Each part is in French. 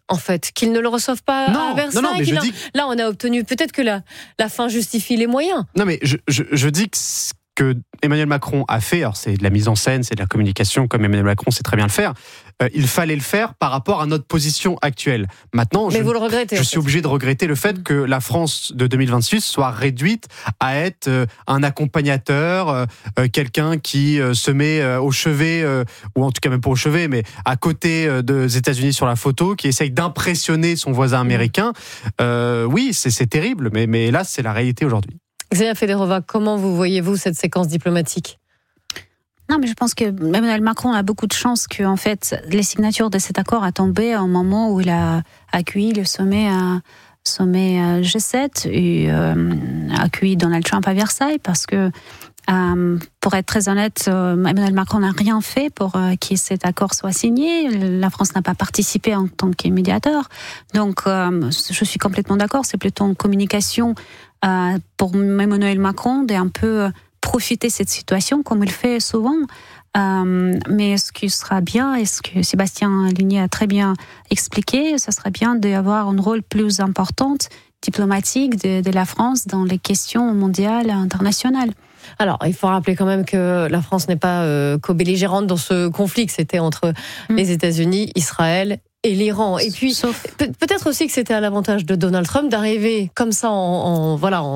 en fait, qu'ils ne le reçoivent pas à Versailles. Non, mais je dis... Là, on a obtenu peut-être que la fin justifie les moyens. Non, mais je dis que ce que Emmanuel Macron a fait, alors c'est de la mise en scène, c'est de la communication, comme Emmanuel Macron sait très bien le faire. Il fallait le faire par rapport à notre position actuelle. Maintenant, vous le regrettez, je suis obligé de regretter le fait que la France de 2026 soit réduite à être un accompagnateur, quelqu'un qui se met au chevet, ou en tout cas même pas au chevet, mais à côté des États-Unis sur la photo, qui essaye d'impressionner son voisin américain. Oui, c'est terrible, mais hélas, c'est la réalité aujourd'hui. Xenia Federova, comment vous voyez-vous cette séquence diplomatique ? Non, mais je pense que Emmanuel Macron a beaucoup de chance que, en fait, les signatures de cet accord a tombé au moment où il a accueilli le sommet G7 et accueilli Donald Trump à Versailles, parce que, pour être très honnête, Emmanuel Macron n'a rien fait pour que cet accord soit signé. La France n'a pas participé en tant que médiateur. Donc, je suis complètement d'accord. C'est plutôt une communication pour Emmanuel Macron d'un peu profiter de cette situation, comme il fait souvent. Mais ce qui sera bien, et ce que Sébastien Ligné a très bien expliqué, ça serait bien d'avoir un rôle plus important, diplomatique, de la France dans les questions mondiales et internationales. Alors, il faut rappeler quand même que la France n'est pas co-belligérante dans ce conflit, que c'était entre les États-Unis, Israël et l'Iran. Et puis, peut-être aussi que c'était à l'avantage de Donald Trump d'arriver comme ça en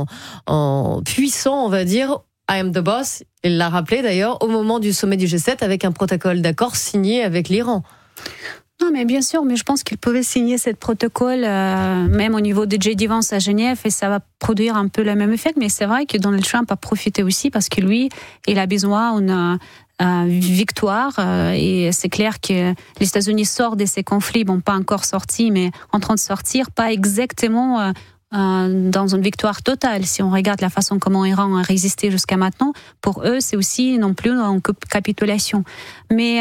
puissant, on va dire. I am the boss, il l'a rappelé d'ailleurs, au moment du sommet du G7 avec un protocole d'accord signé avec l'Iran. Non, mais bien sûr, mais je pense qu'il pouvait signer ce protocole même au niveau de J.D. Vance à Genève, et ça va produire un peu le même effet. Mais c'est vrai que Donald Trump a profité aussi parce que lui, il a besoin d'une victoire, et c'est clair que les États-Unis sortent de ces conflits, bon, pas encore sortis, mais en train de sortir, pas exactement dans une victoire totale. Si on regarde la façon comment l'Iran a résisté jusqu'à maintenant, pour eux, c'est aussi non plus une capitulation. Mais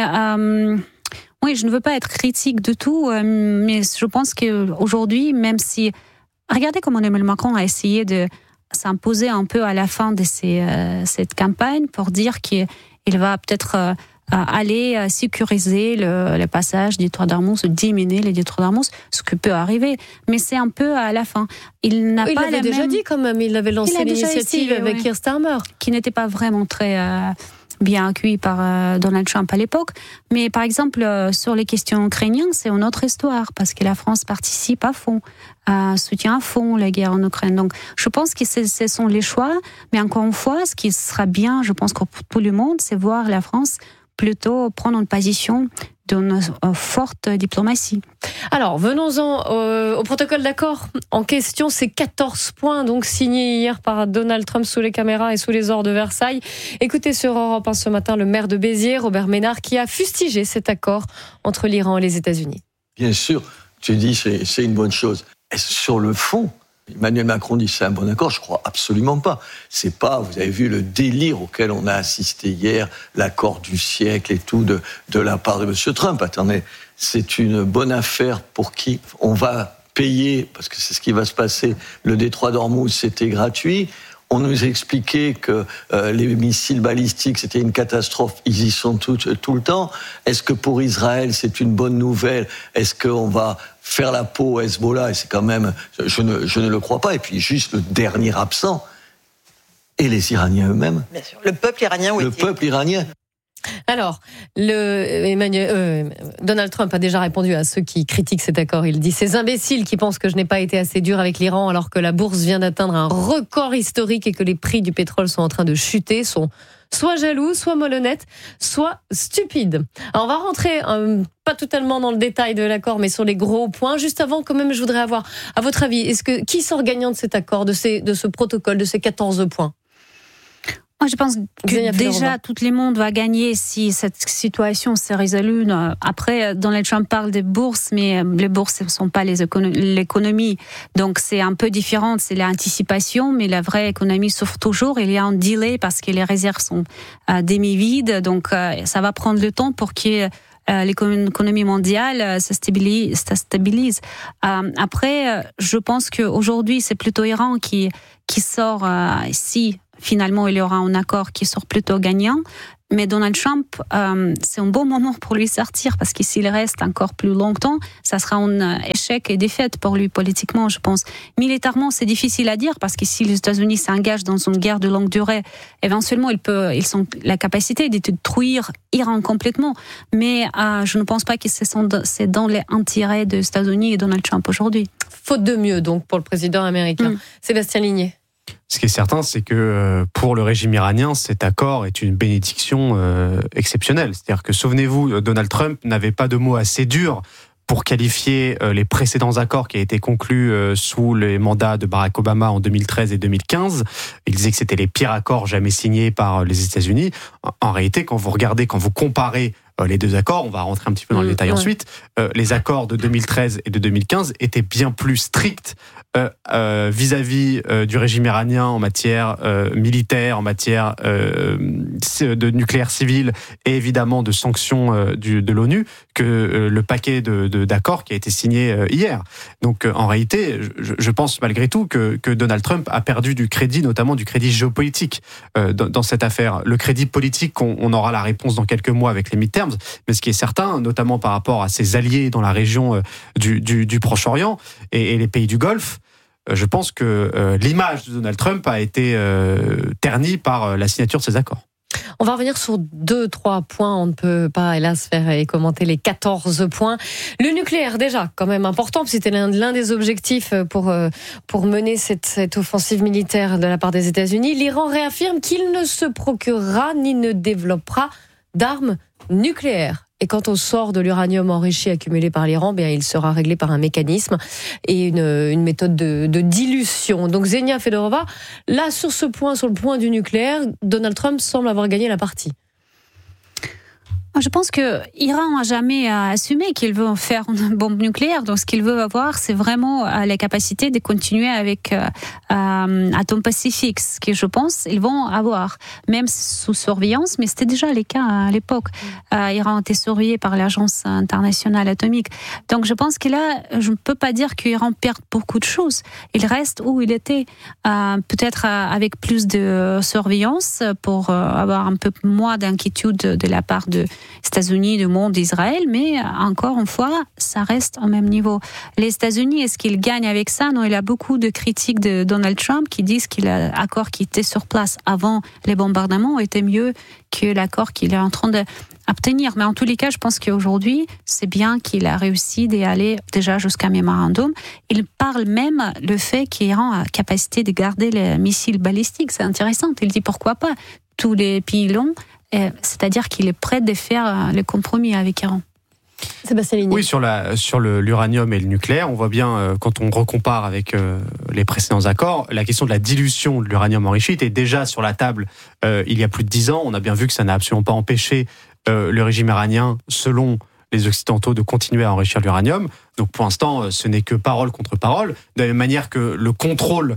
oui, je ne veux pas être critique du tout, mais je pense qu'aujourd'hui, même si... Regardez comment Emmanuel Macron a essayé de s'imposer un peu à la fin de cette campagne pour dire qu'il va peut-être aller sécuriser le passage du détroit d'Ormuz, diminuer les détroits d'Ormuz, ce qui peut arriver. Mais c'est un peu à la fin. Il l'avait déjà dit quand même, il avait lancé l'initiative avec Keir Starmer. Qui n'était pas vraiment très... bien accueilli par Donald Trump à l'époque. Mais par exemple, sur les questions ukrainiennes, c'est une autre histoire, parce que la France participe à fond, soutient à fond la guerre en Ukraine. Donc, je pense que ce sont les choix. Mais encore une fois, ce qui sera bien, je pense, pour tout le monde, c'est voir la France plutôt prendre une position d'une forte diplomatie. Alors, venons-en au protocole d'accord en question. C'est 14 points donc signés hier par Donald Trump sous les caméras et sous les ors de Versailles. Écoutez sur Europe 1 ce matin le maire de Béziers, Robert Ménard, qui a fustigé cet accord entre l'Iran et les États-Unis. Bien sûr, tu dis c'est une bonne chose. Et sur le fond, Emmanuel Macron dit c'est un bon accord, je crois absolument pas. C'est pas, vous avez vu le délire auquel on a assisté hier, l'accord du siècle et tout de la part de M. Trump. Attendez, c'est une bonne affaire pour qui on va payer, parce que c'est ce qui va se passer, le détroit d'Ormuz, c'était gratuit. On nous expliquait que les missiles balistiques, c'était une catastrophe. Ils y sont tout le temps. Est-ce que pour Israël, c'est une bonne nouvelle ? Est-ce qu'on va faire la peau à Hezbollah ? Et c'est quand même... Je ne le crois pas. Et puis, juste le dernier absent, et les Iraniens eux-mêmes. Bien sûr. Le peuple iranien, Le peuple iranien. Alors, Donald Trump a déjà répondu à ceux qui critiquent cet accord. Il dit « Ces imbéciles qui pensent que je n'ai pas été assez dur avec l'Iran alors que la bourse vient d'atteindre un record historique et que les prix du pétrole sont en train de chuter sont soit jaloux, soit malhonnêtes, soit stupides. » Alors, on va rentrer pas totalement dans le détail de l'accord, mais sur les gros points. Juste avant, quand même, je voudrais avoir, à votre avis, qui sort gagnant de cet accord, de ce protocole, de ces 14 points ? Moi, je pense que déjà, tout le monde va gagner si cette situation s'est résolue. Après, Donald Trump parle des bourses, mais les bourses ne sont pas l'économie. Donc, c'est un peu différent. C'est l'anticipation, mais la vraie économie souffre toujours. Il y a un delay parce que les réserves sont demi-vides. Donc, ça va prendre le temps pour que l'économie mondiale se stabilise. Après, je pense qu'aujourd'hui, c'est plutôt l'Iran qui sort ici. Finalement, il y aura un accord qui sort plutôt gagnant. Mais Donald Trump, c'est un bon moment pour lui sortir, parce que s'il reste encore plus longtemps, ça sera un échec échec et défaite pour lui politiquement, je pense. Militairement, c'est difficile à dire parce que si les États-Unis s'engagent dans une guerre de longue durée, éventuellement, ils ont la capacité de détruire l'Iran complètement. Mais je ne pense pas que c'est dans les intérêts des États-Unis et Donald Trump aujourd'hui. Faute de mieux, donc, pour le président américain. Sébastien Ligné. Ce qui est certain, c'est que pour le régime iranien, cet accord est une bénédiction exceptionnelle. C'est-à-dire que, souvenez-vous, Donald Trump n'avait pas de mots assez durs pour qualifier les précédents accords qui ont été conclus sous les mandats de Barack Obama en 2013 et 2015. Il disait que c'était les pires accords jamais signés par les États-Unis. En réalité, quand vous comparez les deux accords, on va rentrer un petit peu dans le détail ensuite, les accords de 2013 et de 2015 étaient bien plus stricts vis-à-vis du régime iranien en matière militaire, en matière de nucléaire civil et évidemment de sanctions de l'ONU que le paquet d'accords qui a été signé hier. Donc en réalité, je pense malgré tout que Donald Trump a perdu du crédit, notamment du crédit géopolitique dans cette affaire. Le crédit politique, on aura la réponse dans quelques mois avec les midterms, mais ce qui est certain, notamment par rapport à ses alliés dans la région du Proche-Orient et les pays du Golfe, je pense que l'image de Donald Trump a été ternie par la signature de ces accords. On va revenir sur 2-3 points. On ne peut pas, hélas, faire et commenter les 14 points. Le nucléaire, déjà, quand même important, c'était l'un des objectifs pour mener cette offensive militaire de la part des États-Unis. L'Iran réaffirme qu'il ne se procurera ni ne développera d'armes nucléaires. Et quant au sort de l'uranium enrichi accumulé par l'Iran, il sera réglé par un mécanisme et une méthode de dilution. Donc Zenia Fedorova, là sur le point du nucléaire, Donald Trump semble avoir gagné la partie. Je pense que l'Iran n'a jamais assumé qu'il veut faire une bombe nucléaire. Donc, ce qu'il veut avoir, c'est vraiment la capacité de continuer avec Atom Pacific, ce que je pense ils vont avoir, même sous surveillance. Mais c'était déjà le cas à l'époque. L'Iran était surveillé par l'Agence internationale atomique. Donc, je pense que là, je ne peux pas dire que l'Iran perd beaucoup de choses. Il reste où il était, peut-être avec plus de surveillance pour avoir un peu moins d'inquiétude de la part de États-Unis, du monde, d'Israël, mais encore une fois, ça reste au même niveau. Les États-Unis, est-ce qu'ils gagnent avec ça? Non, il y a beaucoup de critiques de Donald Trump qui disent que l'accord qui était sur place avant les bombardements était mieux que l'accord qu'il est en train d'obtenir. Mais en tous les cas, je pense qu'aujourd'hui, c'est bien qu'il a réussi d'aller déjà jusqu'à mémorandum. Il parle même le fait qu'Iran a capacité de garder les missiles balistiques. C'est intéressant. Il dit pourquoi pas. Tous les pays l'ont. C'est-à-dire qu'il est prêt de faire le compromis avec Iran. Sébastien Ligné. Oui, sur l'uranium et le nucléaire, on voit bien, quand on recompare avec les précédents accords, la question de la dilution de l'uranium enrichi était déjà sur la table il y a plus de 10 ans. On a bien vu que ça n'a absolument pas empêché le régime iranien, selon les Occidentaux, de continuer à enrichir l'uranium. Donc pour l'instant, ce n'est que parole contre parole. De la même manière que le contrôle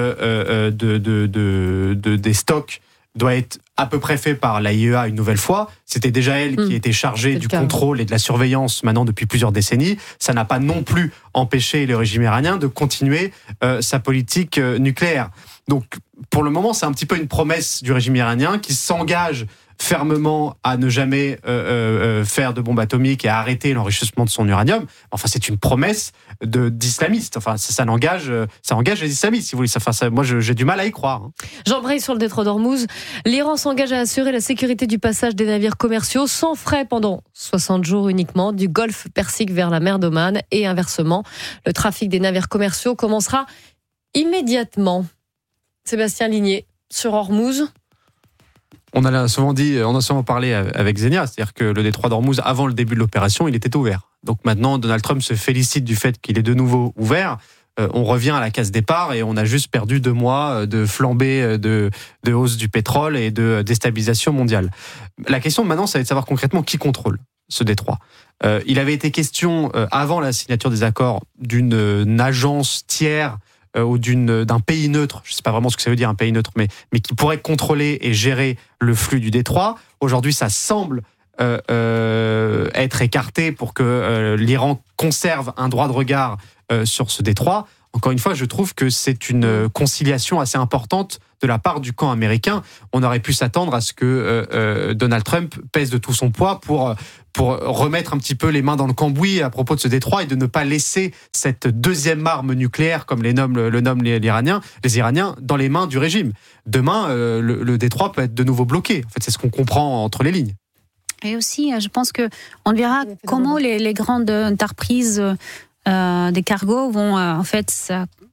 des stocks doit être à peu près fait par l'AIEA une nouvelle fois. C'était déjà elle qui était chargée du contrôle et de la surveillance maintenant depuis plusieurs décennies. Ça n'a pas non plus empêché le régime iranien de continuer sa politique nucléaire. Donc pour le moment, c'est un petit peu une promesse du régime iranien qui s'engage fermement à ne jamais faire de bombes atomiques et à arrêter l'enrichissement de son uranium. Enfin, c'est une promesse d'islamistes. Enfin, ça engage les islamistes, si vous voulez. Moi, j'ai du mal à y croire. J'embraye sur le détroit d'Ormuz. L'Iran s'engage à assurer la sécurité du passage des navires commerciaux sans frais pendant 60 jours uniquement, du golfe Persique vers la mer d'Oman et inversement. Le trafic des navires commerciaux commencera immédiatement. Sébastien Ligné, sur Ormuz. On a souvent parlé avec Zenia, c'est-à-dire que le détroit d'Ormuz, avant le début de l'opération, il était ouvert. Donc maintenant, Donald Trump se félicite du fait qu'il est de nouveau ouvert. On revient à la case départ et on a juste perdu 2 mois de flambée de hausse du pétrole et de déstabilisation mondiale. La question maintenant, ça va être de savoir concrètement qui contrôle ce détroit. Il avait été question, avant la signature des accords, d'une agence tiers ou d'un pays neutre, je ne sais pas vraiment ce que ça veut dire un pays neutre, mais qui pourrait contrôler et gérer le flux du détroit. Aujourd'hui, ça semble être écarté pour que l'Iran conserve un droit de regard sur ce détroit. Encore une fois, je trouve que c'est une conciliation assez importante de la part du camp américain. On aurait pu s'attendre à ce que Donald Trump pèse de tout son poids pour remettre un petit peu les mains dans le cambouis à propos de ce détroit et de ne pas laisser cette deuxième arme nucléaire, comme le nomment les Iraniens, dans les mains du régime. Demain, le détroit peut être de nouveau bloqué. En fait, c'est ce qu'on comprend entre les lignes. Et aussi, je pense qu'on verra comment les grandes entreprises des cargos vont en fait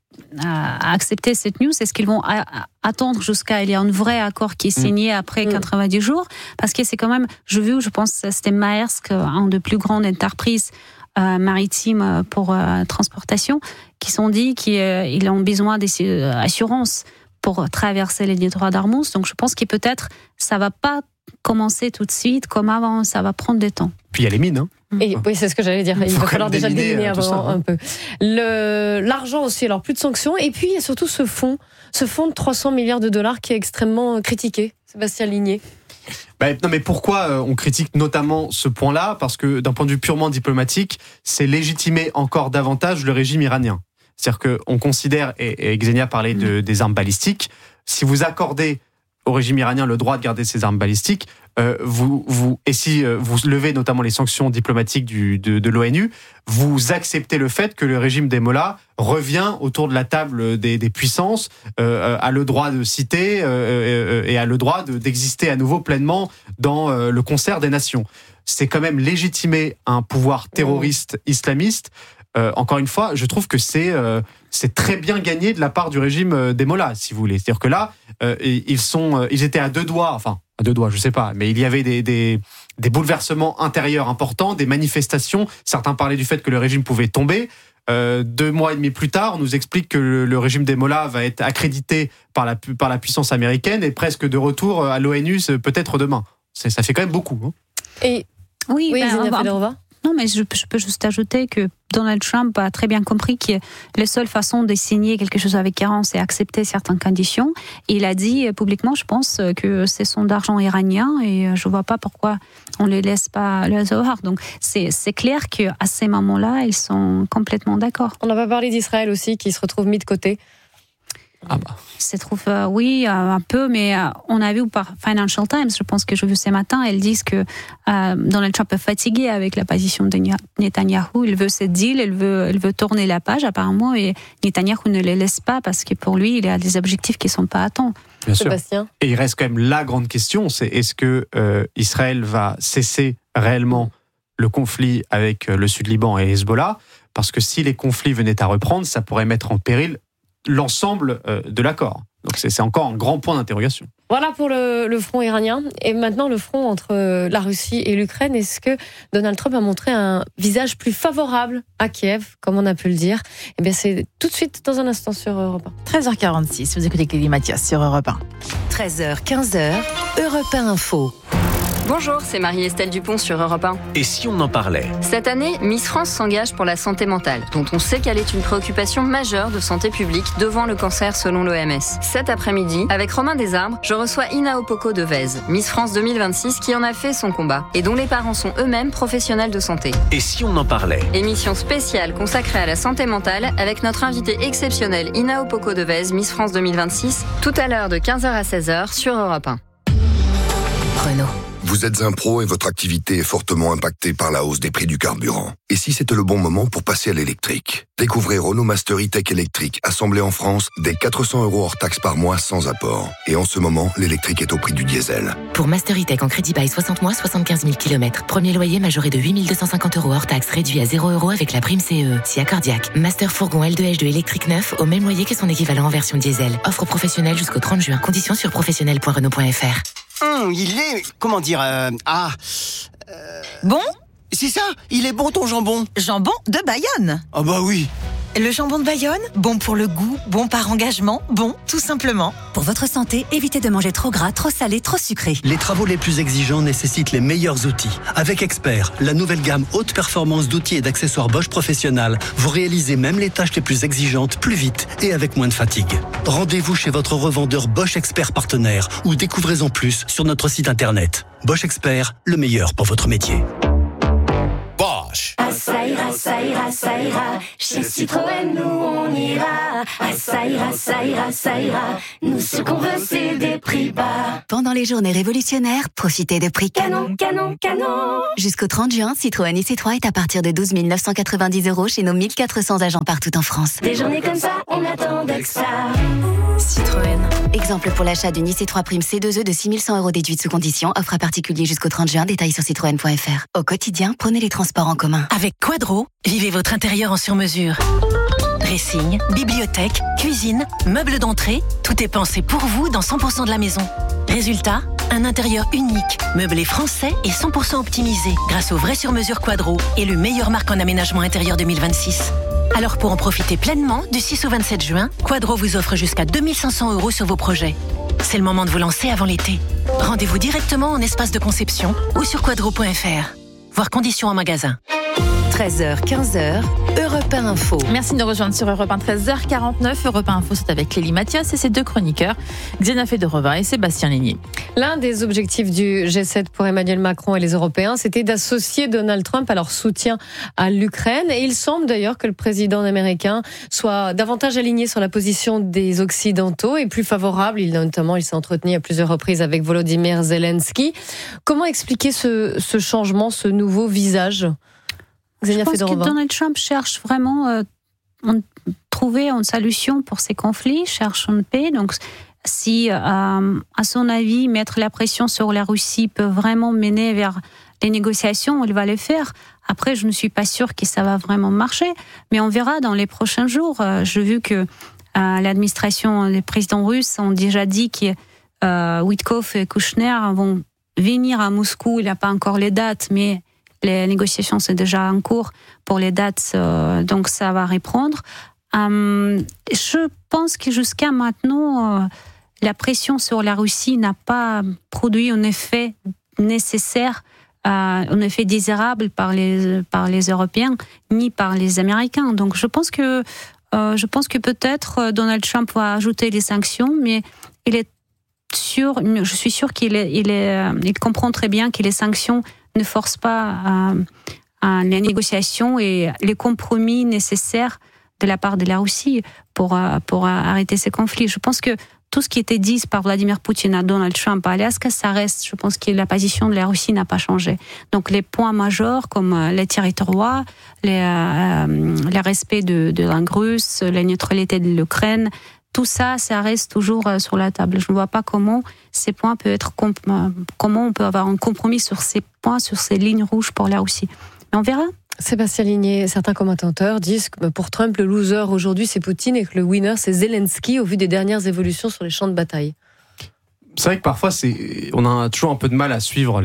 accepter cette news. Est-ce qu'ils vont attendre jusqu'à il y a un vrai accord qui est signé après 90 jours? Parce que c'est quand même, je pense que c'était Maersk, une des plus grandes entreprises maritimes pour transportation, qui sont dit qu'ils ont besoin d'assurances pour traverser les détroits d'Ormuz. Donc je pense que peut-être ça va pas commencer tout de suite comme avant, ça va prendre du temps. Puis il y a les mines, Et oui, c'est ce que j'allais dire. Il va falloir déjà le déminer avant ça, un peu. L'argent aussi, alors plus de sanctions. Et puis il y a surtout ce fonds de 300 milliards de dollars qui est extrêmement critiqué. Sébastien Ligné. Non, mais pourquoi on critique notamment ce point-là? Parce que d'un point de vue purement diplomatique, c'est légitimer encore davantage le régime iranien. C'est-à-dire qu'on considère, et Xenia parlait des armes balistiques, si vous accordez au régime iranien le droit de garder ses armes balistiques, vous levez notamment les sanctions diplomatiques de l'ONU, vous acceptez le fait que le régime des Mollahs revient autour de la table des puissances, a le droit de citer et a le droit d'exister à nouveau pleinement dans le concert des nations. C'est quand même légitimer un pouvoir terroriste islamiste. Encore une fois, je trouve que c'est très bien gagné de la part du régime des Mollahs, si vous voulez. C'est-à-dire que là, ils étaient à deux doigts, je sais pas, mais il y avait des bouleversements intérieurs importants, des manifestations. Certains parlaient du fait que le régime pouvait tomber. 2 mois et demi plus tard, on nous explique que le régime des Mollahs va être accrédité par la puissance américaine et presque de retour à l'ONU, peut-être demain. Ça fait quand même beaucoup. Hein. Et oui, Zenia Fedorova. Non, mais je peux juste ajouter que Donald Trump a très bien compris que la seule façon de signer quelque chose avec Iran, c'est accepter certaines conditions. Et il a dit publiquement, je pense, que c'est son argent iranien et je vois pas pourquoi on les laisse pas les avoir. Donc c'est clair qu'à ces moments-là, ils sont complètement d'accord. On n'a pas parlé d'Israël aussi, qui se retrouve mis de côté. Il se trouve, oui, un peu, mais on a vu par Financial Times, je pense que j'ai vu ce matin, elles disent que Donald Trump est fatigué avec la position de Netanyahou. Il veut cette deal, il veut tourner la page apparemment, et Netanyahou ne les laisse pas parce que pour lui, il a des objectifs qui ne sont pas atteints. Bien sûr. Sébastien. Et il reste quand même la grande question, c'est est-ce que Israël va cesser réellement le conflit avec le Sud-Liban et Hezbollah? Parce que si les conflits venaient à reprendre, ça pourrait mettre en péril l'ensemble de l'accord. Donc c'est encore un grand point d'interrogation. Voilà pour le front iranien. Et maintenant le front entre la Russie et l'Ukraine. Est-ce que Donald Trump a montré un visage plus favorable à Kiev, comme on a pu le dire? Eh bien c'est tout de suite dans un instant sur Europe 1. 13h46, vous écoutez Clélie Mathias sur Europe 1. 13h, 15h, Europe 1 Info. Bonjour, c'est Marie-Estelle Dupont sur Europe 1. Et si on en parlait? Cette année, Miss France s'engage pour la santé mentale, dont on sait qu'elle est une préoccupation majeure de santé publique devant le cancer selon l'OMS. Cet après-midi, avec Romain Desarbres, je reçois Ina Opoko de Vèze, Miss France 2026, qui en a fait son combat et dont les parents sont eux-mêmes professionnels de santé. Et si on en parlait? Émission spéciale consacrée à la santé mentale avec notre invitée exceptionnelle Ina Opoko de Vèze, Miss France 2026, tout à l'heure de 15h à 16h sur Europe 1. Renault. Vous êtes un pro et votre activité est fortement impactée par la hausse des prix du carburant. Et si c'était le bon moment pour passer à l'électrique? Découvrez Renault Master E-Tech électrique, assemblé en France, dès 400 € hors taxe par mois sans apport. Et en ce moment, l'électrique est au prix du diesel. Pour Master E-Tech en crédit bail 60 mois, 75 000 km. Premier loyer majoré de 8 250 € hors taxe, réduit à 0 € avec la prime CE. Si accordiaque. Master Fourgon L2H2 électrique neuf, au même loyer que son équivalent en version diesel. Offre professionnelle jusqu'au 30 juin. Conditions sur professionnel.renault.fr. Il est... comment dire... Bon ? C'est ça, il est bon ton jambon. Jambon de Bayonne. Ah bah oui. Le jambon de Bayonne, bon pour le goût, bon par engagement, bon tout simplement. Pour votre santé, évitez de manger trop gras, trop salé, trop sucré. Les travaux les plus exigeants nécessitent les meilleurs outils. Avec Expert, la nouvelle gamme haute performance d'outils et d'accessoires Bosch Professionnal, vous réalisez même les tâches les plus exigeantes plus vite et avec moins de fatigue. Rendez-vous chez votre revendeur Bosch Expert partenaire ou découvrez-en plus sur notre site internet. Bosch Expert, le meilleur pour votre métier. Ça ira, ça ira, ça ira. Chez Citroën, nous on ira. Ah, ça ira, ça ira, ça ira. Nous, ce qu'on veut, c'est des prix bas. Pendant les journées révolutionnaires, profitez de prix Canon, canon, canon. Jusqu'au 30 juin, Citroën IC3 est à partir de 12 990 € chez nos 1400 agents partout en France. Des journées comme ça, on attendait que ça. Citroën. Exemple pour l'achat d'une IC3 Prime C2E de 6 100 € déduite sous condition. Offre à particulier jusqu'au 30 juin. Détails sur citroën.fr. Au quotidien, prenez les transports en commun. Avec Quadro, vivez votre intérieur en sur-mesure. Dressing, bibliothèque, cuisine, meubles d'entrée, tout est pensé pour vous dans 100% de la maison. Résultat, un intérieur unique, meublé français et 100% optimisé grâce au vrai sur-mesure Quadro, élu meilleure marque en aménagement intérieur 2026. Alors pour en profiter pleinement, du 6 au 27 juin, Quadro vous offre jusqu'à 2 500 € sur vos projets. C'est le moment de vous lancer avant l'été. Rendez-vous directement en espace de conception ou sur quadro.fr. Voir conditions en magasin. 13h, 15h, Europe 1 Info. Merci de nous rejoindre sur Europe 1, 13h49. Europe 1 Info, c'est avec Clélie Mathias et ses deux chroniqueurs, Xenia Fedorova et Sébastien Ligny. L'un des objectifs du G7 pour Emmanuel Macron et les Européens, c'était d'associer Donald Trump à leur soutien à l'Ukraine. Et il semble d'ailleurs que le président américain soit davantage aligné sur la position des Occidentaux et plus favorable. Il s'est entretenu à plusieurs reprises avec Volodymyr Zelensky. Comment expliquer ce changement, ce nouveau visage ? Je pense que Donald Trump cherche vraiment trouver une solution pour ces conflits, cherche une paix. Donc, si, à son avis, mettre la pression sur la Russie peut vraiment mener vers les négociations, il va les faire. Après, je ne suis pas sûre que ça va vraiment marcher, mais on verra dans les prochains jours. J'ai vu que l'administration, les présidents russes ont déjà dit que Witkoff et Kushner vont venir à Moscou. Il n'y a pas encore les dates, mais les négociations sont déjà en cours pour les dates, donc ça va reprendre. Je pense que jusqu'à maintenant, la pression sur la Russie n'a pas produit un effet nécessaire, un effet désirable par les Européens ni par les Américains. Donc je pense que peut-être Donald Trump va ajouter des sanctions, mais je suis sûre qu'il comprend très bien que les sanctions ne force pas les négociations et les compromis nécessaires de la part de la Russie pour arrêter ces conflits. Je pense que tout ce qui était dit par Vladimir Poutine à Donald Trump à Alaska, ça reste. Je pense que la position de la Russie n'a pas changé. Donc les points majeurs comme les territoires, le respect de la langue russe, la neutralité de l'Ukraine, tout ça, ça reste toujours sur la table. Je ne vois pas comment ces points peuvent être, comment on peut avoir un compromis sur ces points, sur ces lignes rouges pour la Russie. Mais on verra. Sébastien Ligné, certains commentateurs disent que pour Trump, le loser aujourd'hui c'est Poutine et que le winner c'est Zelensky au vu des dernières évolutions sur les champs de bataille. C'est vrai que parfois on a toujours un peu de mal à suivre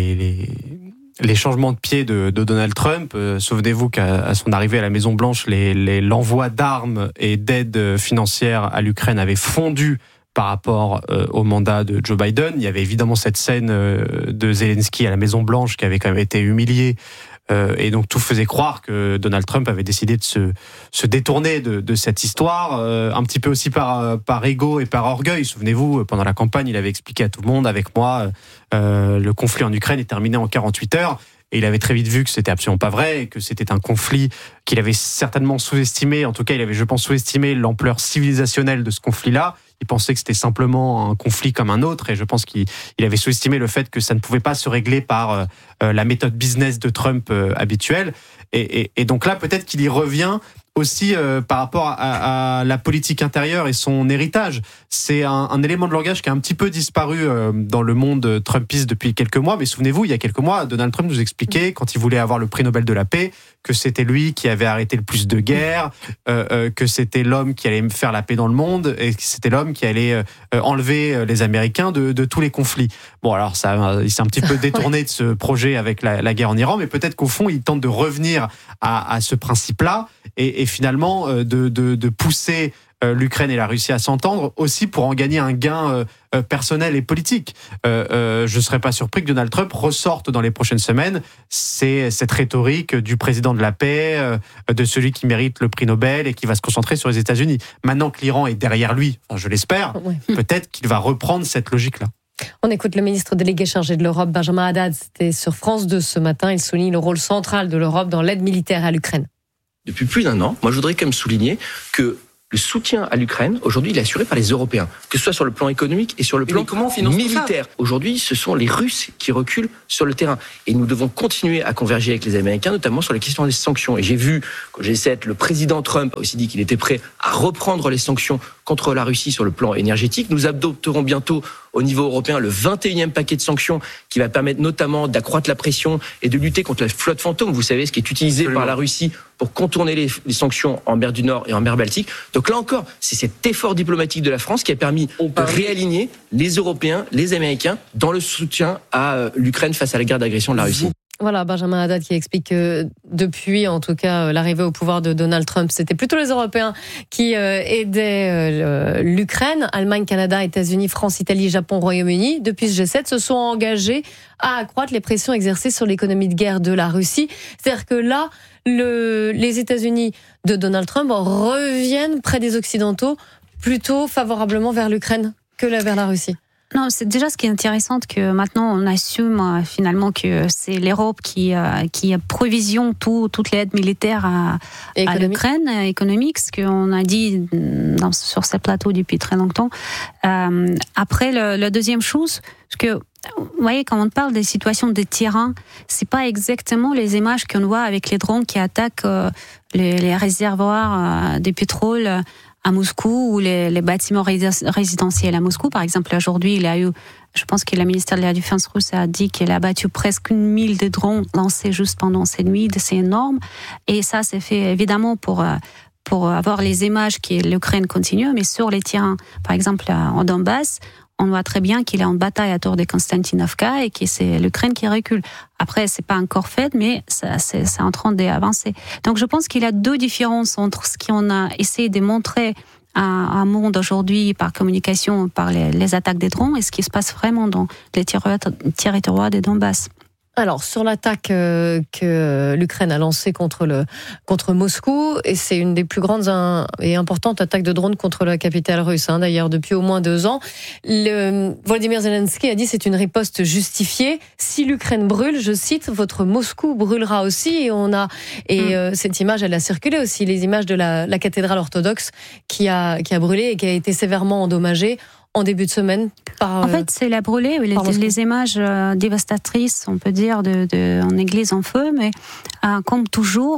les changements de pied de Donald Trump. Souvenez-vous qu'à son arrivée à la Maison-Blanche, l'envoi d'armes et d'aide financière à l'Ukraine avait fondu par rapport au mandat de Joe Biden. Il y avait évidemment cette scène de Zelensky à la Maison-Blanche qui avait quand même été humilié. Et donc tout faisait croire que Donald Trump avait décidé de se détourner de cette histoire, un petit peu aussi par ego et par orgueil. Souvenez-vous, pendant la campagne, il avait expliqué à tout le monde, avec moi, le conflit en Ukraine est terminé en 48 heures. Et il avait très vite vu que c'était absolument pas vrai, et que c'était un conflit qu'il avait certainement sous-estimé. En tout cas, il avait, je pense, sous-estimé l'ampleur civilisationnelle de ce conflit-là. Il pensait que c'était simplement un conflit comme un autre, et je pense qu'il avait sous-estimé le fait que ça ne pouvait pas se régler par la méthode business de Trump habituelle. Et donc là, peut-être qu'il y revient aussi par rapport à la politique intérieure et son héritage. C'est un élément de langage qui a un petit peu disparu dans le monde trumpiste depuis quelques mois. Mais souvenez-vous, il y a quelques mois, Donald Trump nous expliquait, quand il voulait avoir le prix Nobel de la paix, que c'était lui qui avait arrêté le plus de guerres, que c'était l'homme qui allait faire la paix dans le monde, et que c'était l'homme qui allait enlever les Américains de tous les conflits. Bon, alors il s'est un petit peu détourné de ce projet avec la guerre en Iran, mais peut-être qu'au fond, il tente de revenir à ce principe-là, et finalement de pousser l'Ukraine et la Russie à s'entendre aussi pour en gagner un gain personnel et politique. Je ne serais pas surpris que Donald Trump ressorte dans les prochaines semaines cette rhétorique du président de la paix, de celui qui mérite le prix Nobel et qui va se concentrer sur les États-Unis. Maintenant que l'Iran est derrière lui, enfin, je l'espère, peut-être qu'il va reprendre cette logique-là. On écoute le ministre délégué chargé de l'Europe, Benjamin Haddad. C'était sur France 2 ce matin. Il souligne le rôle central de l'Europe dans l'aide militaire à l'Ukraine. Depuis plus d'un an, moi je voudrais quand même souligner que le soutien à l'Ukraine, aujourd'hui, il est assuré par les Européens, que ce soit sur le plan économique et sur le plan militaire. Aujourd'hui, ce sont les Russes qui reculent sur le terrain. Et nous devons continuer à converger avec les Américains, notamment sur la question des sanctions. Et j'ai vu qu'au G7, le président Trump a aussi dit qu'il était prêt à reprendre les sanctions contre la Russie sur le plan énergétique. Nous adopterons bientôt au niveau européen le 21e paquet de sanctions qui va permettre notamment d'accroître la pression et de lutter contre la flotte fantôme. Vous savez, ce qui est utilisé par la Russie pour contourner les sanctions en mer du Nord et en mer Baltique. Donc là encore, c'est cet effort diplomatique de la France qui a permis de réaligner les Européens, les Américains dans le soutien à l'Ukraine face à la guerre d'agression de la Russie. Voilà, Benjamin Haddad qui explique que depuis, en tout cas, l'arrivée au pouvoir de Donald Trump, c'était plutôt les Européens qui aidaient l'Ukraine. Allemagne, Canada, États-Unis, France, Italie, Japon, Royaume-Uni, depuis ce G7, se sont engagés à accroître les pressions exercées sur l'économie de guerre de la Russie. C'est-à-dire que là, les États-Unis de Donald Trump reviennent près des Occidentaux plutôt favorablement vers l'Ukraine que vers la Russie. Non, c'est déjà ce qui est intéressant, que maintenant on assume finalement que c'est l'Europe qui provisionne toute l'aide militaire à l'Ukraine, économique, ce qu'on a dit sur ce plateau depuis très longtemps. Après, la deuxième chose, parce que vous voyez, quand on parle des situations de terrain, c'est pas exactement les images qu'on voit avec les drones qui attaquent les réservoirs de pétrole à Moscou ou les bâtiments résidentiels à Moscou. Par exemple, aujourd'hui, il y a eu, je pense que le ministère de la Défense russe a dit qu'il a battu presque 1000 de drones lancés juste pendant cette nuit. C'est énorme. Et ça, c'est fait évidemment pour avoir les images que l'Ukraine continue, mais sur les terrains, par exemple, en Donbass, on voit très bien qu'il est en bataille à tour de Konstantinovka et que c'est l'Ukraine qui recule. Après, c'est pas encore fait, mais c'est en train d'avancer. Donc, je pense qu'il y a deux différences entre ce qu'on a essayé de montrer à un monde aujourd'hui par communication, par les attaques des drones, et ce qui se passe vraiment dans les territoires des Donbass. Alors, sur l'attaque que l'Ukraine a lancée contre Moscou, et c'est une des plus grandes et importantes attaques de drones contre la capitale russe, d'ailleurs, depuis au moins 2 ans. Volodymyr Zelensky a dit c'est une riposte justifiée. Si l'Ukraine brûle, je cite, votre Moscou brûlera aussi. Et cette image, elle a circulé aussi, les images de la cathédrale orthodoxe qui a brûlé et qui a été sévèrement endommagée en début de semaine. En fait, c'est la brûlée, les images dévastatrices, on peut dire, en église en feu, mais comme toujours,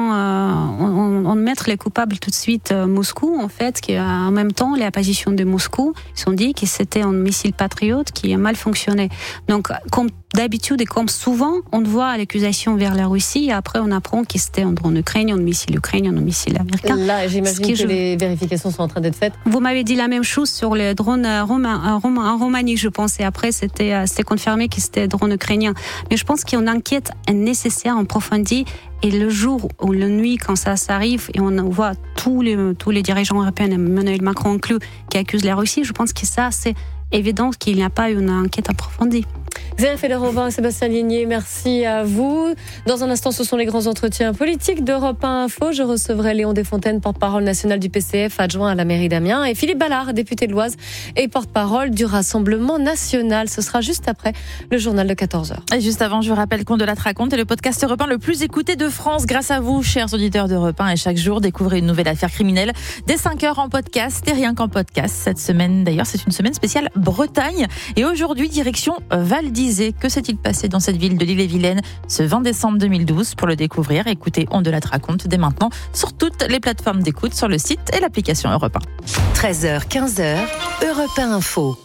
on met les coupables tout de suite Moscou, en fait, qui en même temps, la position de Moscou, ils ont dit que c'était un missile patriote qui a mal fonctionné. Donc, comme d'habitude et comme souvent, on voit l'accusation vers la Russie et après on apprend que c'était un drone ukrainien, un missile américain. Là, j'imagine que les vérifications sont en train d'être faites. Vous m'avez dit la même chose sur les drones en Roumanie, je pense, et après c'était confirmé que c'était drone ukrainien. Mais je pense qu'il y a une enquête nécessaire, approfondie, et le jour ou la nuit, quand ça arrive, et on voit tous les dirigeants européens, Emmanuel Macron inclus, qui accusent la Russie, je pense que ça, c'est évident qu'il n'y a pas une enquête approfondie. Xenia Federova et Sébastien Ligné, merci à vous. Dans un instant, ce sont les grands entretiens politiques d'Europe 1 Info. Je recevrai Léon Desfontaines, porte-parole national du PCF, adjoint à la mairie d'Amiens, et Philippe Ballard, député de l'Oise et porte-parole du Rassemblement national. Ce sera juste après le journal de 14h. Et juste avant, je vous rappelle qu'on de la raconte est le podcast Europe 1 le plus écouté de France. Grâce à vous, chers auditeurs d'Europe 1, et chaque jour, découvrez une nouvelle affaire criminelle dès 5h en podcast et rien qu'en podcast. Cette semaine, d'ailleurs, c'est une semaine spéciale Bretagne. Et aujourd'hui, direction Val d'Isère. Que s'est-il passé dans cette ville de l'Ille-et-Vilaine ce 20 décembre 2012? Pour le découvrir, écoutez On de la raconte dès maintenant sur toutes les plateformes d'écoute, sur le site et l'application Europe 1. 13h, 15h, Europe 1 Info.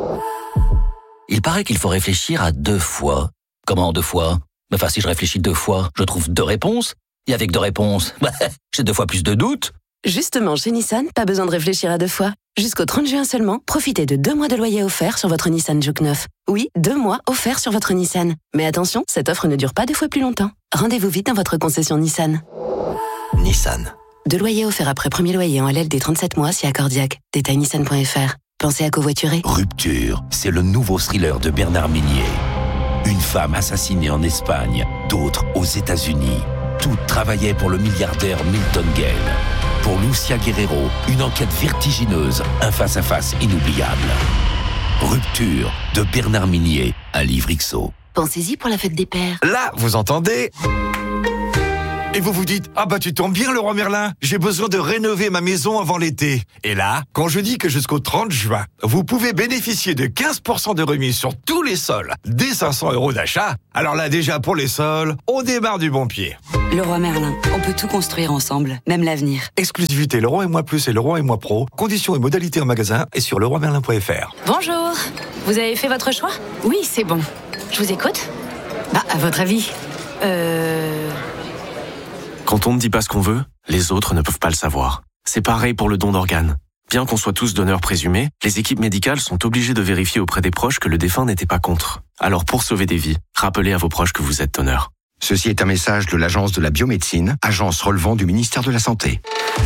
Il paraît qu'il faut réfléchir à 2 fois. Comment 2 fois? Enfin, si je réfléchis 2 fois, je trouve 2 réponses. Et avec 2 réponses, j'ai 2 fois plus de doutes. Justement, chez Nissan, pas besoin de réfléchir à 2 fois. Jusqu'au 30 juin seulement, profitez de 2 mois de loyer offert sur votre Nissan Juke 9. Oui, 2 mois offerts sur votre Nissan. Mais attention, cette offre ne dure pas 2 fois plus longtemps. Rendez-vous vite dans votre concession Nissan. Nissan. 2 loyers offerts après premier loyer en LLD 37 mois si accordiaque. Détail nissan.fr. Pensez à covoiturer. Rupture, c'est le nouveau thriller de Bernard Minier. Une femme assassinée en Espagne, d'autres aux États-Unis. Toutes travaillaient pour le milliardaire Milton Gale. Pour Lucia Guerrero, une enquête vertigineuse, un face-à-face inoubliable. Rupture de Bernard Minier, un livre XO. Pensez-y pour la fête des pères. Là, vous entendez Et vous vous dites, ah bah tu tombes bien Leroy Merlin, j'ai besoin de rénover ma maison avant l'été. Et là, quand je dis que jusqu'au 30 juin, vous pouvez bénéficier de 15% de remise sur tous les sols, dès 500 € d'achat, alors là déjà pour les sols, on démarre du bon pied. Leroy Merlin, on peut tout construire ensemble, même l'avenir. Exclusivité Leroy et Moi Plus et Leroy et Moi Pro, conditions et modalités en magasin et sur leroymerlin.fr. Bonjour, vous avez fait votre choix ? Oui, c'est bon. Je vous écoute ? Bah, à votre avis Quand on ne dit pas ce qu'on veut, les autres ne peuvent pas le savoir. C'est pareil pour le don d'organes. Bien qu'on soit tous donneurs présumés, les équipes médicales sont obligées de vérifier auprès des proches que le défunt n'était pas contre. Alors pour sauver des vies, rappelez à vos proches que vous êtes donneur. Ceci est un message de l'Agence de la biomédecine, agence relevant du ministère de la Santé.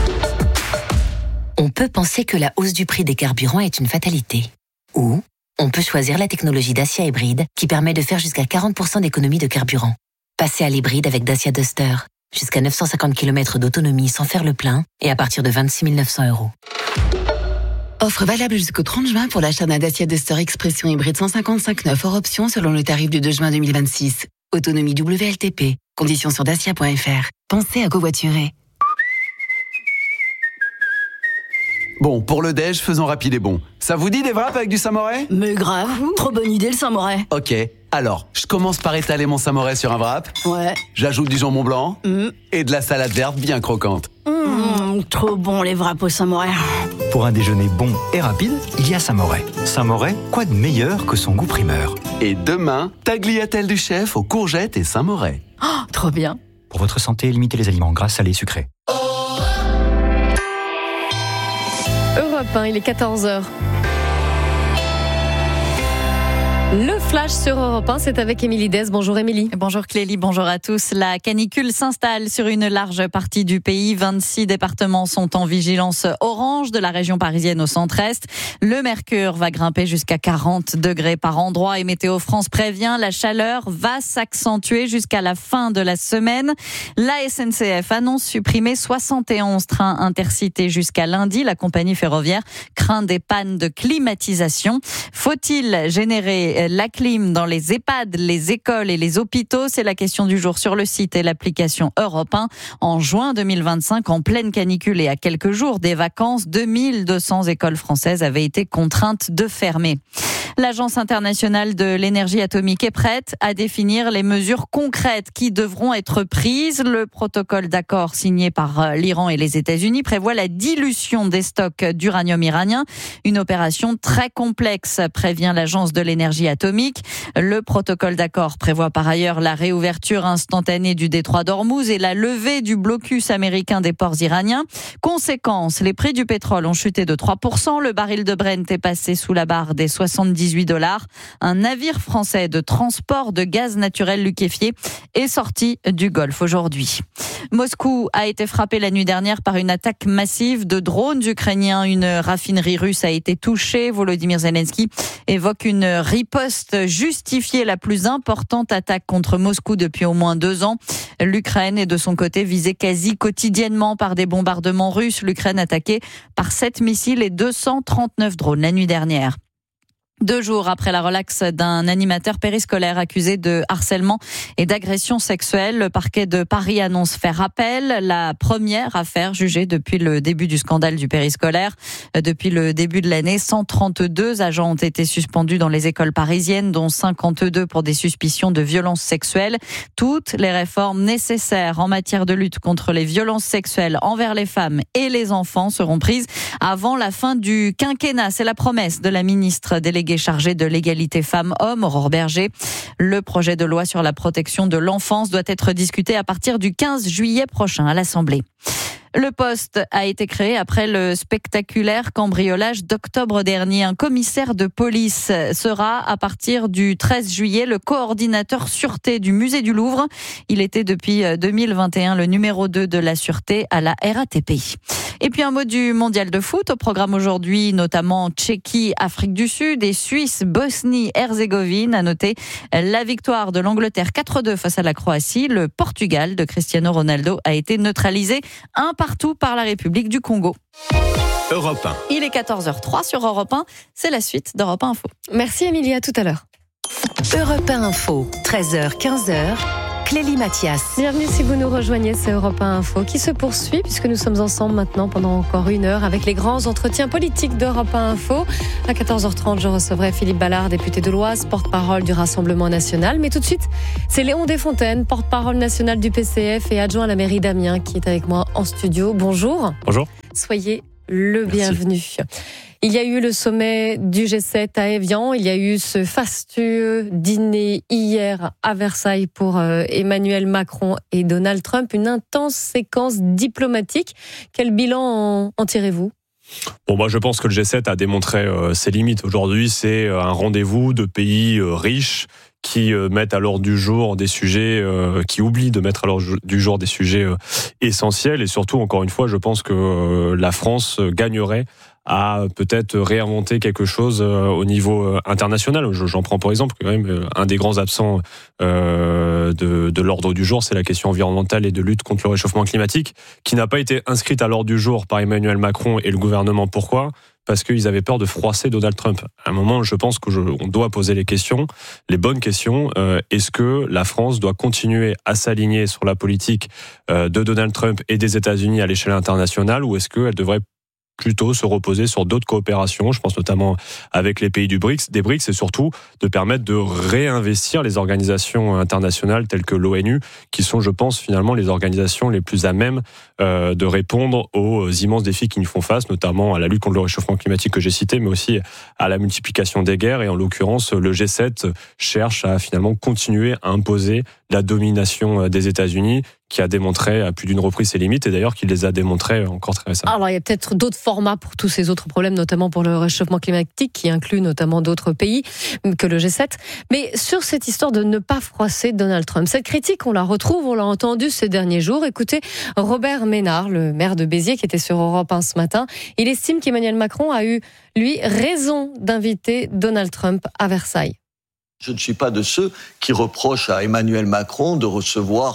On peut penser que la hausse du prix des carburants est une fatalité. Ou on peut choisir la technologie Dacia Hybride qui permet de faire jusqu'à 40% d'économie de carburant. Passez à l'hybride avec Dacia Duster. Jusqu'à 950 km d'autonomie sans faire le plein et à partir de 26 900 €. Offre valable jusqu'au 30 juin pour l'achat d'un Dacia Duster Expression hybride 155/9 hors option selon le tarif du 2 juin 2026. Autonomie WLTP. Conditions sur dacia.fr. Pensez à covoiturer. Bon, pour le déj, faisons rapide et bon. Ça vous dit des wraps avec du samouraï ? Mais grave, trop bonne idée le samouraï. Ok, alors, je commence par étaler mon samouraï sur un wrap. Ouais. J'ajoute du jambon blanc et de la salade verte bien croquante. Trop bon les wraps au samouraï. Pour un déjeuner bon et rapide, il y a Samouraï. Samouraï, quoi de meilleur que son goût primeur ? Et demain, tagliatelle du chef aux courgettes et Saint-Moret. Oh, trop bien. Pour votre santé, limitez les aliments gras, salés, sucrés. Europe 1, il est 14h. Le flash sur Europe 1, c'est avec Émilie Dez. Bonjour Émilie. Bonjour Clélie, bonjour à tous. La canicule s'installe sur une large partie du pays. 26 départements sont en vigilance orange, de la région parisienne au centre-est. Le mercure va grimper jusqu'à 40 degrés par endroit et Météo France prévient, la chaleur va s'accentuer jusqu'à la fin de la semaine. La SNCF annonce supprimer 71 trains intercités jusqu'à lundi. La compagnie ferroviaire craint des pannes de climatisation. Faut-il générer la clim dans les EHPAD, les écoles et les hôpitaux? C'est la question du jour sur le site et l'application Europe 1. En juin 2025, en pleine canicule et à quelques jours des vacances, 2200 écoles françaises avaient été contraintes de fermer. L'Agence internationale de l'énergie atomique est prête à définir les mesures concrètes qui devront être prises. Le protocole d'accord signé par l'Iran et les États-Unis prévoit la dilution des stocks d'uranium iranien. Une opération très complexe, prévient l'Agence de l'énergie atomique. Le protocole d'accord prévoit par ailleurs la réouverture instantanée du détroit d'Ormuz et la levée du blocus américain des ports iraniens. Conséquence, les prix du pétrole ont chuté de 3%. Le baril de Brent est passé sous la barre des $78. Un navire français de transport de gaz naturel liquéfié est sorti du Golfe aujourd'hui. Moscou a été frappé la nuit dernière par une attaque massive de drones ukrainiens. Une raffinerie russe a été touchée. Volodymyr Zelensky évoque une riposte justifiée, la plus importante attaque contre Moscou depuis au moins 2 ans. L'Ukraine est de son côté visée quasi quotidiennement par des bombardements russes. L'Ukraine attaquée par 7 missiles et 239 drones la nuit dernière. 2 jours après la relaxe d'un animateur périscolaire accusé de harcèlement et d'agression sexuelle, le parquet de Paris annonce faire appel. La première affaire jugée depuis le début du scandale du périscolaire. Depuis le début de l'année, 132 agents ont été suspendus dans les écoles parisiennes, dont 52 pour des suspicions de violences sexuelles. Toutes les réformes nécessaires en matière de lutte contre les violences sexuelles envers les femmes et les enfants seront prises avant la fin du quinquennat. C'est la promesse de la ministre déléguée chargée de l'égalité femmes-hommes, Aurore Berger. Le projet de loi sur la protection de l'enfance doit être discuté à partir du 15 juillet prochain à l'Assemblée. Le poste a été créé après le spectaculaire cambriolage d'octobre dernier. Un commissaire de police sera, à partir du 13 juillet, le coordinateur sûreté du musée du Louvre. Il était depuis 2021 le numéro 2 de la sûreté à la RATP. Et puis un mot du mondial de foot. Au programme aujourd'hui, notamment Tchéquie, Afrique du Sud et Suisse, Bosnie, Herzégovine. À noter la victoire de l'Angleterre 4-2 face à la Croatie. Le Portugal de Cristiano Ronaldo a été neutralisé partout par la République du Congo. Europe 1. Il est 14h03 sur Europe 1. C'est la suite d'Europe 1 Info. Merci Émilie, à tout à l'heure. Europe 1 Info, 13h, 15h. Clélie Mathias. Bienvenue si vous nous rejoignez, c'est Europe 1 Info qui se poursuit puisque nous sommes ensemble maintenant pendant encore 1 heure avec les grands entretiens politiques d'Europe 1 Info. À 14h30, je recevrai Philippe Ballard, député de l'Oise, porte-parole du Rassemblement National. Mais tout de suite, c'est Léon Desfontaines, porte-parole national du PCF et adjoint à la mairie d'Amiens qui est avec moi en studio. Bonjour. Bonjour. Soyez le bienvenu. Il y a eu le sommet du G7 à Évian. Il y a eu ce fastueux dîner hier à Versailles pour Emmanuel Macron et Donald Trump. Une intense séquence diplomatique. Quel bilan en tirez-vous ? Bon, je pense que le G7 a démontré ses limites. Aujourd'hui, c'est un rendez-vous de pays riches qui mettent à l'ordre du jour des sujets, qui oublient de mettre à l'ordre du jour des sujets essentiels. Et surtout, encore une fois, je pense que la France gagnerait à peut-être réinventer quelque chose au niveau international. J'en prends pour exemple quand même un des grands absents de l'ordre du jour, c'est la question environnementale et de lutte contre le réchauffement climatique, qui n'a pas été inscrite à l'ordre du jour par Emmanuel Macron et le gouvernement. Pourquoi ? Parce qu'ils avaient peur de froisser Donald Trump. À un moment, je pense qu'on doit poser les questions, les bonnes questions. Est-ce que la France doit continuer à s'aligner sur la politique de Donald Trump et des États-Unis à l'échelle internationale, ou est-ce qu'elle devrait plutôt se reposer sur d'autres coopérations, je pense notamment avec les pays des BRICS, et surtout de permettre de réinvestir les organisations internationales telles que l'ONU, qui sont, je pense, finalement les organisations les plus à même de répondre aux immenses défis qui nous font face, notamment à la lutte contre le réchauffement climatique que j'ai cité, mais aussi à la multiplication des guerres. Et en l'occurrence, le G7 cherche à finalement continuer à imposer la domination des États-Unis, qui a démontré à plus d'une reprise ses limites, et d'ailleurs qui les a démontrées encore très récemment. Alors il y a peut-être d'autres formats pour tous ces autres problèmes, notamment pour le réchauffement climatique, qui inclut notamment d'autres pays que le G7. Mais sur cette histoire de ne pas froisser Donald Trump, cette critique, on la retrouve, on l'a entendu ces derniers jours. Écoutez, Robert Ménard, le maire de Béziers, qui était sur Europe 1 ce matin, il estime qu'Emmanuel Macron a eu, lui, raison d'inviter Donald Trump à Versailles. Je ne suis pas de ceux qui reprochent à Emmanuel Macron de le recevoir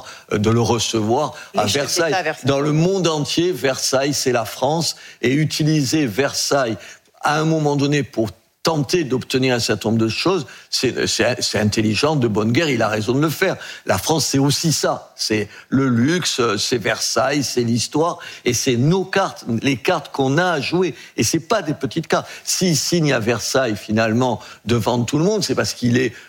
à Versailles. Dans le monde entier, Versailles, c'est la France. Et utiliser Versailles à un moment donné pour tenter d'obtenir un certain nombre de choses, c'est intelligent, de bonne guerre, il a raison de le faire. La France, c'est aussi ça. C'est le luxe, c'est Versailles, c'est l'histoire, et c'est nos cartes, les cartes qu'on a à jouer. Et c'est pas des petites cartes. S'il signe à Versailles, finalement, devant tout le monde, c'est parce qu'il est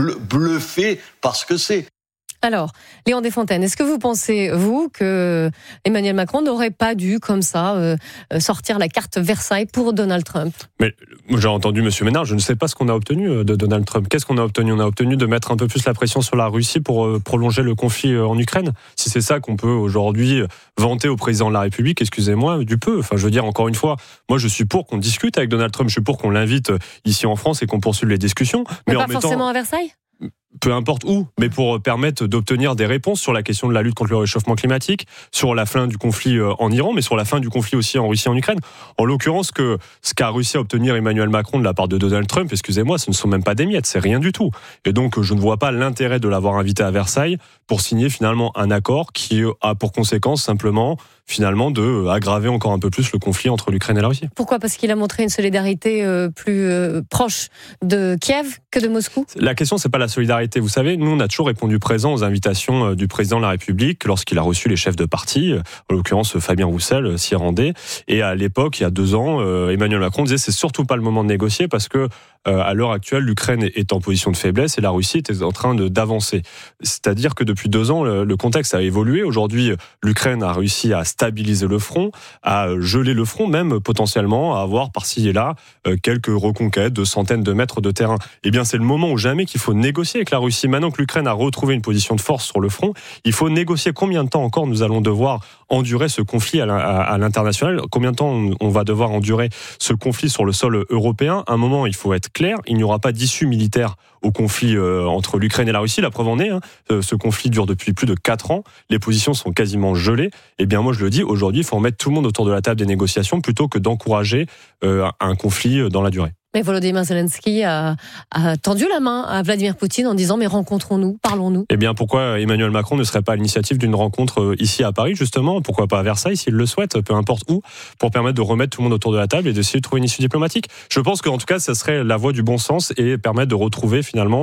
bluffé par ce que c'est. Alors, Léon Desfontaines, est-ce que vous pensez, vous, que Emmanuel Macron n'aurait pas dû, comme ça, sortir la carte Versailles pour Donald Trump ? Mais j'ai entendu M. Ménard, je ne sais pas ce qu'on a obtenu de Donald Trump. Qu'est-ce qu'on a obtenu ? On a obtenu de mettre un peu plus la pression sur la Russie pour prolonger le conflit en Ukraine. Si c'est ça qu'on peut aujourd'hui vanter au président de la République, excusez-moi, du peu. Enfin, je veux dire, encore une fois, moi je suis pour qu'on discute avec Donald Trump, je suis pour qu'on l'invite ici en France et qu'on poursuive les discussions. Mais pas forcément à Versailles ? Peu importe où, mais pour permettre d'obtenir des réponses sur la question de la lutte contre le réchauffement climatique, sur la fin du conflit en Iran, mais sur la fin du conflit aussi en Russie et en Ukraine. En l'occurrence, ce qu'a réussi à obtenir Emmanuel Macron de la part de Donald Trump, excusez-moi, ce ne sont même pas des miettes, c'est rien du tout. Et donc, je ne vois pas l'intérêt de l'avoir invité à Versailles pour signer finalement un accord qui a pour conséquence simplement finalement de aggraver encore un peu plus le conflit entre l'Ukraine et la Russie. Pourquoi ? Parce qu'il a montré une solidarité plus proche de Kiev que de Moscou ? La question, c'est pas la solidarité. Vous savez, nous, on a toujours répondu présent aux invitations du président de la République lorsqu'il a reçu les chefs de parti, en l'occurrence Fabien Roussel s'y rendait. Et à l'époque, il y a 2 ans, Emmanuel Macron disait c'est surtout pas le moment de négocier parce que à l'heure actuelle, l'Ukraine est en position de faiblesse et la Russie est en train d'avancer. C'est-à-dire que depuis 2 ans, le contexte a évolué. Aujourd'hui, l'Ukraine a réussi à stabiliser le front, à geler le front, même potentiellement à avoir par-ci et là quelques reconquêtes de centaines de mètres de terrain. Eh bien, c'est le moment ou jamais qu'il faut négocier avec la Russie. Maintenant que l'Ukraine a retrouvé une position de force sur le front, il faut négocier combien de temps encore nous allons devoir endurer ce conflit à l'international, combien de temps on va devoir endurer ce conflit sur le sol européen. À un moment, il faut être clair, il n'y aura pas d'issue militaire au conflit entre l'Ukraine et la Russie. La preuve en est, ce conflit dure depuis plus de 4 ans, les positions sont quasiment gelées. Eh bien moi je le dis, aujourd'hui il faut remettre tout le monde autour de la table des négociations plutôt que d'encourager un conflit dans la durée. Mais Volodymyr Zelensky a tendu la main à Vladimir Poutine en disant mais rencontrons-nous, parlons-nous. Eh bien pourquoi Emmanuel Macron ne serait pas à l'initiative d'une rencontre ici à Paris justement ? Pourquoi pas à Versailles s'il le souhaite, peu importe où, pour permettre de remettre tout le monde autour de la table et d'essayer de trouver une issue diplomatique. Je pense qu'en tout cas ça serait la voie du bon sens et permettre de retrouver finalement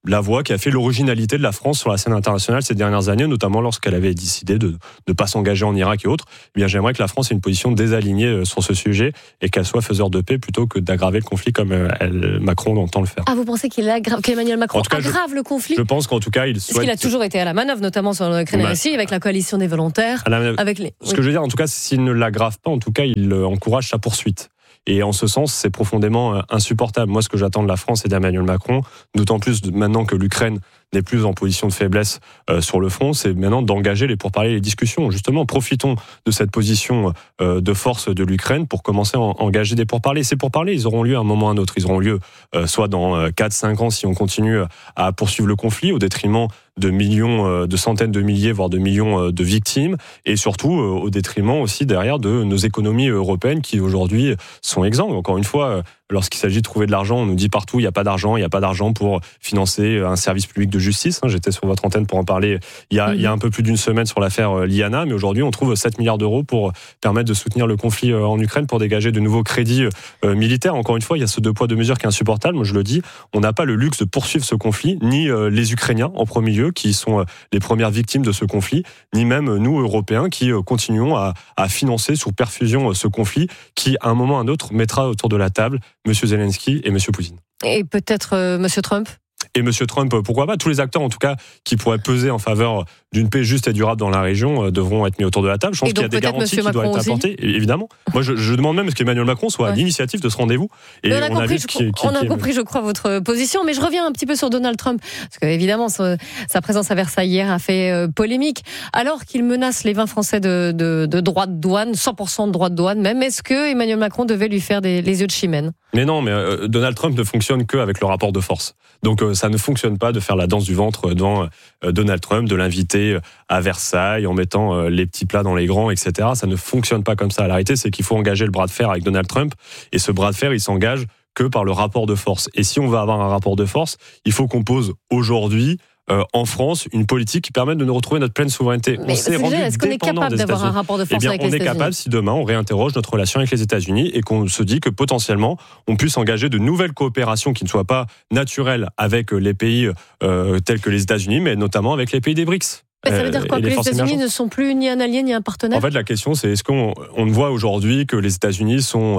la voix qui a fait l'originalité de la France sur la scène internationale ces dernières années, notamment lorsqu'elle avait décidé de ne pas s'engager en Irak et autres. Eh bien, j'aimerais que la France ait une position désalignée sur ce sujet et qu'elle soit faiseur de paix plutôt que d'aggraver le conflit comme Macron entend le faire. Ah, vous pensez qu'Emmanuel Macron aggrave le conflit ? Je pense qu'en tout cas, il souhaite... Parce qu'il a toujours été à la manœuvre, notamment sur l'Ukraine et Russie, avec la coalition des volontaires. Ce que je veux dire, en tout cas, s'il ne l'aggrave pas, en tout cas, il encourage sa poursuite. Et en ce sens, c'est profondément insupportable. Moi, ce que j'attends de la France et d'Emmanuel Macron, d'autant plus maintenant que l'Ukraine n'est plus en position de faiblesse sur le front, c'est maintenant d'engager les pourparlers et les discussions. Justement, profitons de cette position de force de l'Ukraine pour commencer à engager des pourparlers. Ces pourparlers, ils auront lieu à un moment ou à un autre. Ils auront lieu soit dans 4-5 ans si on continue à poursuivre le conflit au détriment de millions, de centaines de milliers, voire de millions de victimes, et surtout au détriment aussi derrière de nos économies européennes qui aujourd'hui sont exsangues. Encore une fois, lorsqu'il s'agit de trouver de l'argent, on nous dit partout il n'y a pas d'argent pour financer un service public de justice. J'étais sur votre antenne pour en parler il y a un peu plus d'une semaine sur l'affaire Liana, mais aujourd'hui on trouve 7 milliards d'euros pour permettre de soutenir le conflit en Ukraine, pour dégager de nouveaux crédits militaires. Encore une fois, il y a ce 2 poids 2 mesures qui est insupportable. Moi je le dis, on n'a pas le luxe de poursuivre ce conflit, ni les Ukrainiens en premier lieu, qui sont les premières victimes de ce conflit, ni même nous, Européens, qui continuons à financer sous perfusion ce conflit qui, à un moment ou à un autre, mettra autour de la table M. Zelensky et M. Poutine. Et peut-être M. Trump ? Et M. Trump, pourquoi pas ? Tous les acteurs, en tout cas, qui pourraient peser en faveur d'une paix juste et durable dans la région devront être mis autour de la table. Je pense qu'il y a des garanties qui doivent être apportées, évidemment. Moi, je demande même qu'Emmanuel Macron soit à l'initiative de ce rendez-vous. Et on a compris, je crois, votre position. Mais je reviens un petit peu sur Donald Trump. Parce qu'évidemment, sa présence à Versailles hier a fait polémique. Alors qu'il menace les 20 Français de droits de douane, 100% de droits de douane même, est-ce que Emmanuel Macron devait lui faire les yeux de chimène ? Mais non, Donald Trump ne fonctionne qu'avec le rapport de force. Donc ça ne fonctionne pas de faire la danse du ventre devant Donald Trump, de l'inviter à Versailles en mettant les petits plats dans les grands, etc. Ça ne fonctionne pas comme ça. La réalité, c'est qu'il faut engager le bras de fer avec Donald Trump. Et ce bras de fer, il s'engage que par le rapport de force. Et si on veut avoir un rapport de force, il faut qu'on pose aujourd'hui en France une politique qui permette de nous retrouver notre pleine souveraineté. Mais est-ce qu'on est capable d'avoir un rapport de force avec les États-Unis ? On est capable si demain on réinterroge notre relation avec les États-Unis et qu'on se dit que potentiellement on puisse engager de nouvelles coopérations qui ne soient pas naturelles avec les pays tels que les États-Unis, mais notamment avec les pays des BRICS. Ça veut dire quoi, que les États-Unis ne sont plus ni un allié ni un partenaire ? En fait, la question, c'est est-ce qu'on voit aujourd'hui que les États-Unis sont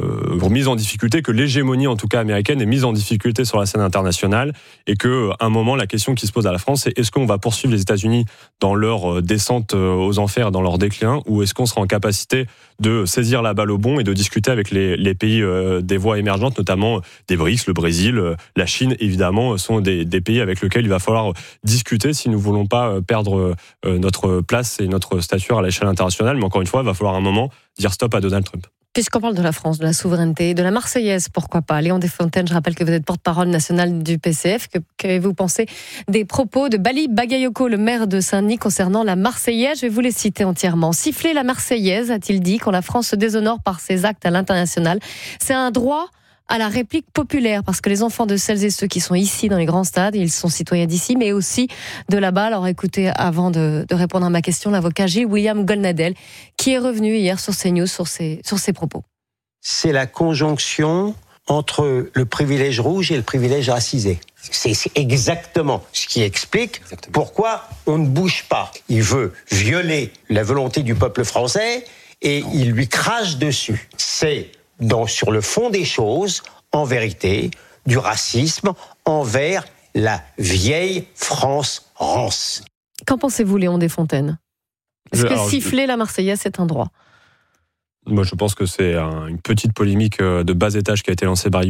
mis en difficulté, que l'hégémonie, en tout cas américaine, est mise en difficulté sur la scène internationale, et qu'à un moment, la question qui se pose à la France, c'est est-ce qu'on va poursuivre les États-Unis dans leur descente aux enfers, dans leur déclin, ou est-ce qu'on sera en capacité de saisir la balle au bond et de discuter avec les pays des voies émergentes, notamment des BRICS, le Brésil, la Chine, évidemment, sont des pays avec lesquels il va falloir discuter si nous ne voulons pas perdre notre place et notre stature à l'échelle internationale. Mais encore une fois, il va falloir un moment dire stop à Donald Trump. Puisqu'on parle de la France, de la souveraineté, de la Marseillaise, pourquoi pas ? Léon Desfontaines, je rappelle que vous êtes porte-parole nationale du PCF. Qu'avez-vous pensé des propos de Bali Bagayoko, le maire de Saint-Denis, concernant la Marseillaise ? Je vais vous les citer entièrement. Siffler la Marseillaise, a-t-il dit, quand la France se déshonore par ses actes à l'international, c'est un droit à la réplique populaire, parce que les enfants de celles et ceux qui sont ici dans les grands stades, ils sont citoyens d'ici, mais aussi de là-bas. Alors écoutez, avant de répondre à ma question, l'avocat Gilles William Golnadel, qui est revenu hier sur CNews sur ses propos. C'est la conjonction entre le privilège rouge et le privilège racisé. C'est exactement ce qui explique pourquoi on ne bouge pas. Il veut violer la volonté du peuple français et il lui crache dessus. C'est sur le fond des choses, en vérité, du racisme envers la vieille France rance. Qu'en pensez-vous, Léon Desfontaines ? Est-ce que siffler la Marseillaise, c'est un droit ? Moi, je pense que c'est une petite polémique de bas étage qui a été lancée par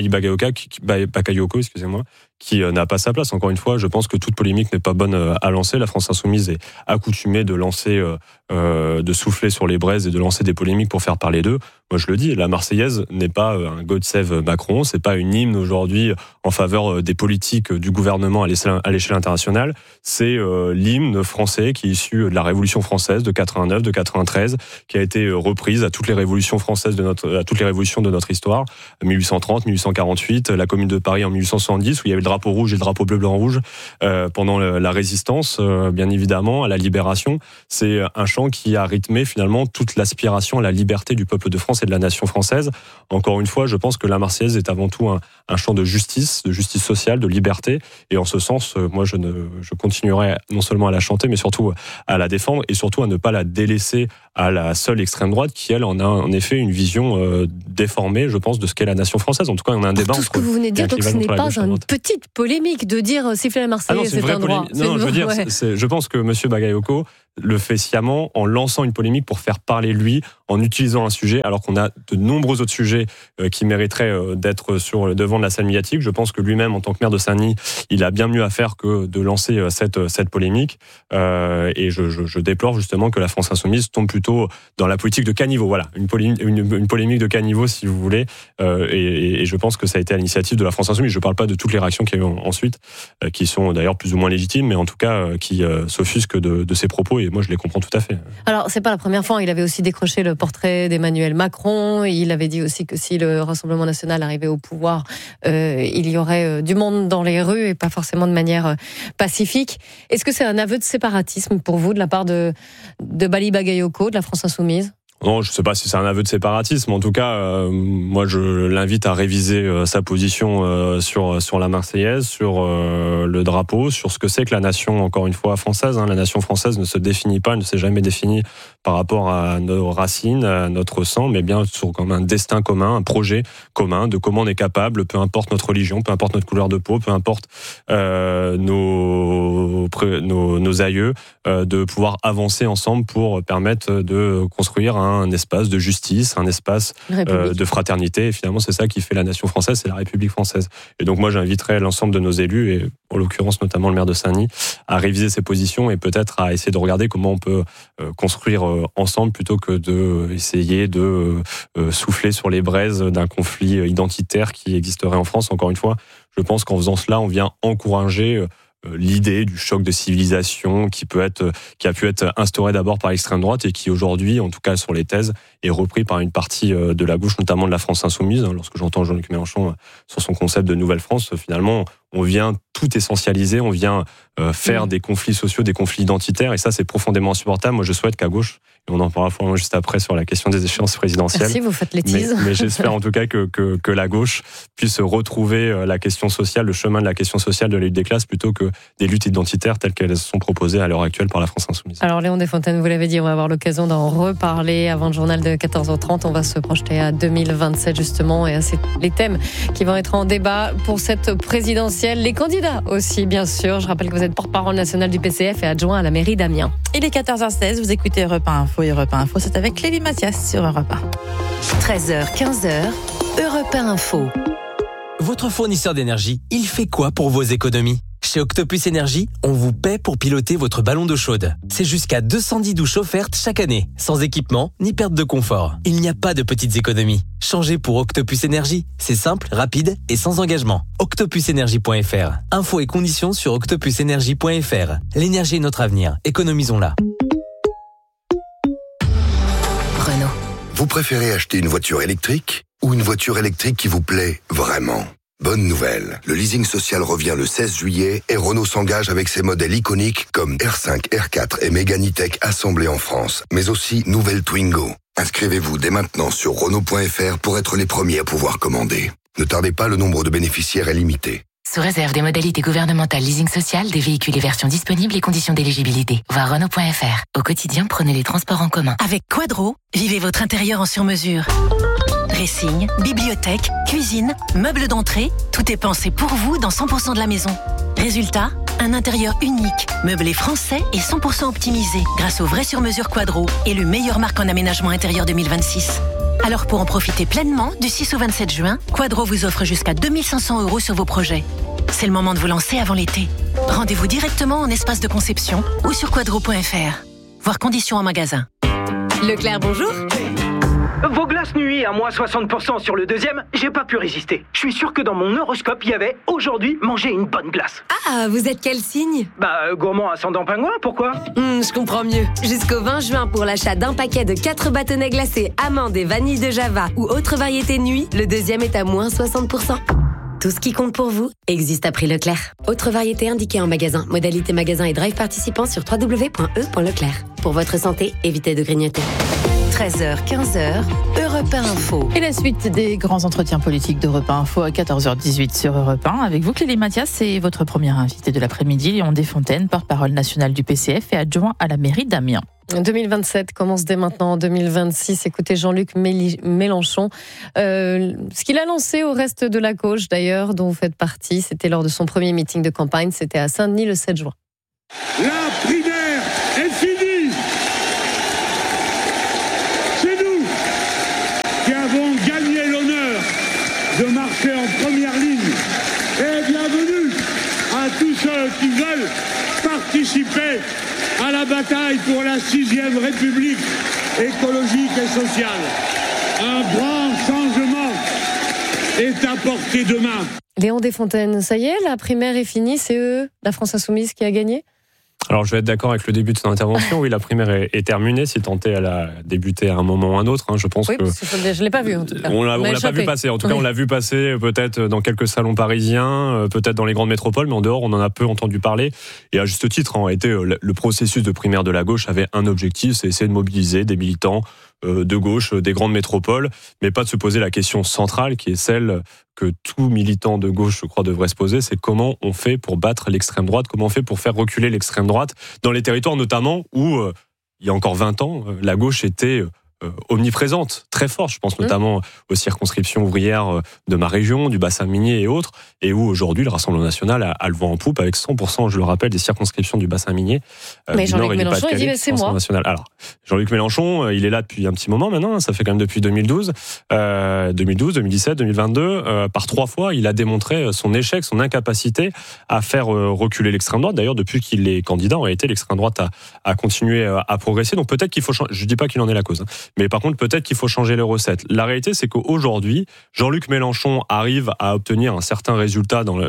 Bakayoko, qui n'a pas sa place. Encore une fois, je pense que toute polémique n'est pas bonne à lancer. La France insoumise est accoutumée de lancer, de souffler sur les braises et de lancer des polémiques pour faire parler d'eux. Moi, je le dis, la Marseillaise n'est pas un God Save Macron, c'est pas une hymne aujourd'hui en faveur des politiques du gouvernement à l'échelle internationale. C'est l'hymne français qui est issu de la Révolution française de 89, de 93, qui a été reprise à toutes les révolutions françaises à toutes les révolutions de notre histoire, 1830, 1848, la Commune de Paris en 1870, où il y avait le drapeau rouge et le drapeau bleu, blanc, rouge pendant la Résistance, bien évidemment, à la Libération. C'est un chant qui a rythmé finalement toute l'aspiration à la liberté du peuple de France et de la nation française. Encore une fois, je pense que la Marseillaise est avant tout un chant de justice sociale, de liberté. Et en ce sens, moi, je continuerai non seulement à la chanter, mais surtout à la défendre et surtout à ne pas la délaisser à la seule extrême droite qui, elle, en a en effet une vision déformée, je pense, de ce qu'est la nation française. En tout cas, on a un débat. Tout ce que vous venez de dire, donc ce n'est pas une petite polémique de dire siffler la Marseillaise, c'est un droit. Non, je veux dire, je pense que M. Bagayoko le fait sciemment en lançant une polémique pour faire parler lui, en utilisant un sujet, alors qu'on a de nombreux autres sujets qui mériteraient d'être sur le devant de la scène médiatique. Je pense que lui-même, en tant que maire de Saint-Denis, il a bien mieux à faire que de lancer cette polémique. Et je déplore justement que la France Insoumise tombe plutôt dans la politique de caniveau. Voilà, une polémique de caniveau, si vous voulez. Et je pense que ça a été à l'initiative de la France Insoumise. Je ne parle pas de toutes les réactions qu'il y a eu ensuite, qui sont d'ailleurs plus ou moins légitimes, mais en tout cas qui s'offusquent de ses propos. Et moi, je les comprends tout à fait. Alors, c'est pas la première fois. Il avait aussi décroché le portrait d'Emmanuel Macron. Il avait dit aussi que si le Rassemblement national arrivait au pouvoir, il y aurait du monde dans les rues et pas forcément de manière pacifique. Est-ce que c'est un aveu de séparatisme pour vous de la part de Bali Bagayoko, de la France Insoumise ? Non, je ne sais pas si c'est un aveu de séparatisme. En tout cas, moi, je l'invite à réviser sa position sur la Marseillaise, sur le drapeau, sur ce que c'est que la nation, encore une fois, française. La nation française ne se définit pas, ne s'est jamais définie par rapport à nos racines, à notre sang, mais bien comme un destin commun, un projet commun de comment on est capable, peu importe notre religion, peu importe notre couleur de peau, peu importe nos aïeux, de pouvoir avancer ensemble pour permettre de construire un espace de justice, un espace de fraternité. Et finalement, c'est ça qui fait la nation française, c'est la République française. Et donc moi, j'inviterais l'ensemble de nos élus, et en l'occurrence notamment le maire de Saint-Denis, à réviser ses positions et peut-être à essayer de regarder comment on peut construire ensemble plutôt que d'essayer de souffler sur les braises d'un conflit identitaire qui existerait en France. Encore une fois, je pense qu'en faisant cela, on vient encourager l'idée du choc de civilisation qui a pu être instauré d'abord par l'extrême droite et qui aujourd'hui, en tout cas sur les thèses, est repris par une partie de la gauche, notamment de la France Insoumise. Lorsque j'entends Jean-Luc Mélenchon sur son concept de nouvelle France, finalement, on vient tout essentialiser, on vient faire des conflits sociaux, des conflits identitaires, et ça, c'est profondément insupportable. Moi, je souhaite qu'à gauche, et on en parlera probablement juste après sur la question des échéances présidentielles. Merci, vous faites les teases. Mais j'espère en tout cas que la gauche puisse retrouver la question sociale, le chemin de la question sociale de la lutte des classes, plutôt que des luttes identitaires telles qu'elles sont proposées à l'heure actuelle par la France Insoumise. Alors Léon Desfontaines, vous l'avez dit, on va avoir l'occasion d'en reparler avant le journal de 14h30. On va se projeter à 2027 justement, et à les thèmes qui vont être en débat pour cette présidentielle. Les candidats aussi, bien sûr. Je rappelle que vous êtes porte-parole nationale du PCF et adjoint à la mairie d'Amiens. Il est 14h16, vous écoutez Europe 1 Info. Europe 1 Info, c'est avec Clélie Mathias sur Europe 1. 13h, 15h, Europe 1 Info. Votre fournisseur d'énergie, il fait quoi pour vos économies ? Chez Octopus Énergie, on vous paie pour piloter votre ballon d'eau chaude. C'est jusqu'à 210 douches offertes chaque année, sans équipement ni perte de confort. Il n'y a pas de petites économies. Changez pour Octopus Énergie. C'est simple, rapide et sans engagement. octopusenergie.fr. Infos et conditions sur octopusenergie.fr. L'énergie est notre avenir. Économisons-la. Renault. Vous préférez acheter une voiture électrique ou une voiture électrique qui vous plaît vraiment ? Bonne nouvelle, le leasing social revient le 16 juillet et Renault s'engage avec ses modèles iconiques comme R5, R4 et Mégane E-Tech assemblés en France, mais aussi nouvelle Twingo. Inscrivez-vous dès maintenant sur Renault.fr pour être les premiers à pouvoir commander. Ne tardez pas, le nombre de bénéficiaires est limité. Sous réserve des modalités gouvernementales leasing social, des véhicules et versions disponibles et conditions d'éligibilité. Voir Renault.fr. Au quotidien, prenez les transports en commun. Avec Quadro, vivez votre intérieur en sur-mesure. Dressing, bibliothèque, cuisine, meubles d'entrée, tout est pensé pour vous dans 100% de la maison. Résultat, un intérieur unique, meublé français et 100% optimisé grâce au vrai sur-mesure Quadro et le meilleur marque en aménagement intérieur 2026. Alors pour en profiter pleinement, du 6 au 27 juin, Quadro vous offre jusqu'à 2500 € sur vos projets. C'est le moment de vous lancer avant l'été. Rendez-vous directement en espace de conception ou sur quadro.fr. Voir conditions en magasin. Leclerc, bonjour. Vos glaces nuit à moins 60% sur le deuxième, j'ai pas pu résister. Je suis sûr que dans mon horoscope, il y avait « Aujourd'hui, manger une bonne glace ». Ah, vous êtes quel signe ? Gourmand ascendant pingouin, pourquoi ? Je comprends mieux. Jusqu'au 20 juin, pour l'achat d'un paquet de 4 bâtonnets glacés, amandes et vanille de Java ou autres variétés nuit, le deuxième est à moins 60%. Tout ce qui compte pour vous existe à prix Leclerc. Autre variété indiquée en magasin. Modalité magasin et drive participant sur www.e.leclerc. Pour votre santé, évitez de grignoter. 13h, 15h, Europe 1 Info. Et la suite des grands entretiens politiques d'Europe 1 Info à 14h18 sur Europe 1. Avec vous, Clélie Mathias, c'est votre première invitée de l'après-midi. Léon Desfontaines, porte-parole national du PCF et adjoint à la mairie d'Amiens. 2027 commence dès maintenant, en 2026. Écoutez Jean-Luc Mélenchon. Ce qu'il a lancé au reste de la gauche, d'ailleurs, dont vous faites partie, c'était lors de son premier meeting de campagne. C'était à Saint-Denis le 7 juin. La primaire est finie. C'est nous qui avons gagné l'honneur de marcher en première ligne. Et bienvenue à tous ceux qui veulent participer à la bataille pour la 6e République écologique et sociale. Un grand changement est à portée de main. Léon Desfontaines, ça y est, la primaire est finie, c'est eux, la France Insoumise, qui a gagné ? Alors, je vais être d'accord avec le début de son intervention. Oui, la primaire est terminée. Si tant est, elle a débuté à un moment ou à un autre. Je pense que je ne l'ai pas vu, en tout cas. On l'a pas vu passer. En tout cas, on l'a vu passer peut-être dans quelques salons parisiens, peut-être dans les grandes métropoles, mais en dehors, on en a peu entendu parler. Et à juste titre, en réalité, le processus de primaire de la gauche avait un objectif, c'est essayer de mobiliser des militants de gauche, des grandes métropoles, mais pas de se poser la question centrale, qui est celle que tout militant de gauche, je crois, devrait se poser, c'est comment on fait pour battre l'extrême droite, comment on fait pour faire reculer l'extrême droite dans les territoires notamment où, il y a encore 20 ans, la gauche était omniprésente, très forte. Je pense notamment aux circonscriptions ouvrières de ma région, du bassin minier et autres, et où aujourd'hui le Rassemblement national a le vent en poupe avec 100%, je le rappelle, des circonscriptions du bassin minier. Mais Jean-Luc Mélenchon, il dit c'est moi. Alors, Jean-Luc Mélenchon, il est là depuis un petit moment maintenant, ça fait quand même depuis 2012, 2017, 2022, par 3 fois, il a démontré son échec, son incapacité à faire reculer l'extrême droite. D'ailleurs, depuis qu'il est candidat, en réalité, l'extrême droite a continué à progresser. Donc peut-être qu'il faut changer. Je dis pas qu'il en est la cause, mais par contre, peut-être qu'il faut changer les recettes. La réalité, c'est qu'aujourd'hui, Jean-Luc Mélenchon arrive à obtenir un certain résultat dans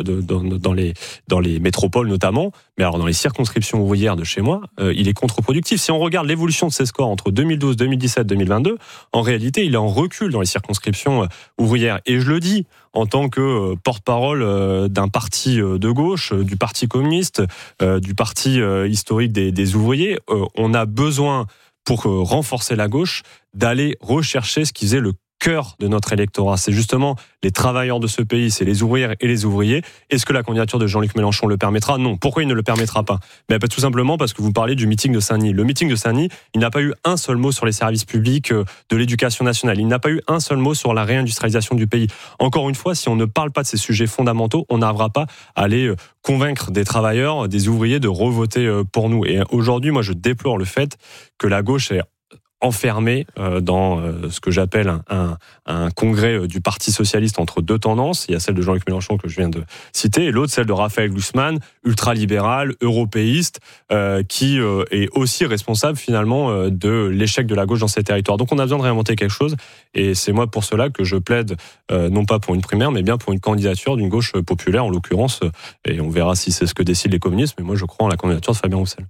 les métropoles notamment, mais alors dans les circonscriptions ouvrières de chez moi, il est contre-productif. Si on regarde l'évolution de ses scores entre 2012, 2017, 2022, en réalité, il est en recul dans les circonscriptions ouvrières. Et je le dis en tant que porte-parole d'un parti de gauche, du Parti communiste, du parti historique des ouvriers, on a besoin, pour renforcer la gauche, d'aller rechercher ce qui faisait le cœur de notre électorat. C'est justement les travailleurs de ce pays, c'est les ouvrières et les ouvriers. Est-ce que la candidature de Jean-Luc Mélenchon le permettra ? Non. Pourquoi il ne le permettra pas ? Tout simplement parce que vous parlez du meeting de Saint-Denis. Le meeting de Saint-Denis, il n'a pas eu un seul mot sur les services publics de l'éducation nationale. Il n'a pas eu un seul mot sur la réindustrialisation du pays. Encore une fois, si on ne parle pas de ces sujets fondamentaux, on n'arrivera pas à aller convaincre des travailleurs, des ouvriers de revoter pour nous. Et aujourd'hui, moi, je déplore le fait que la gauche est enfermé dans ce que j'appelle un congrès du Parti socialiste entre deux tendances. Il y a celle de Jean-Luc Mélenchon que je viens de citer, et l'autre celle de Raphaël Glucksmann, ultralibéral, européiste, qui est aussi responsable finalement de l'échec de la gauche dans ces territoires. Donc on a besoin de réinventer quelque chose, et c'est moi pour cela que je plaide non pas pour une primaire, mais bien pour une candidature d'une gauche populaire en l'occurrence, et on verra si c'est ce que décident les communistes, mais moi je crois en la candidature de Fabien Roussel.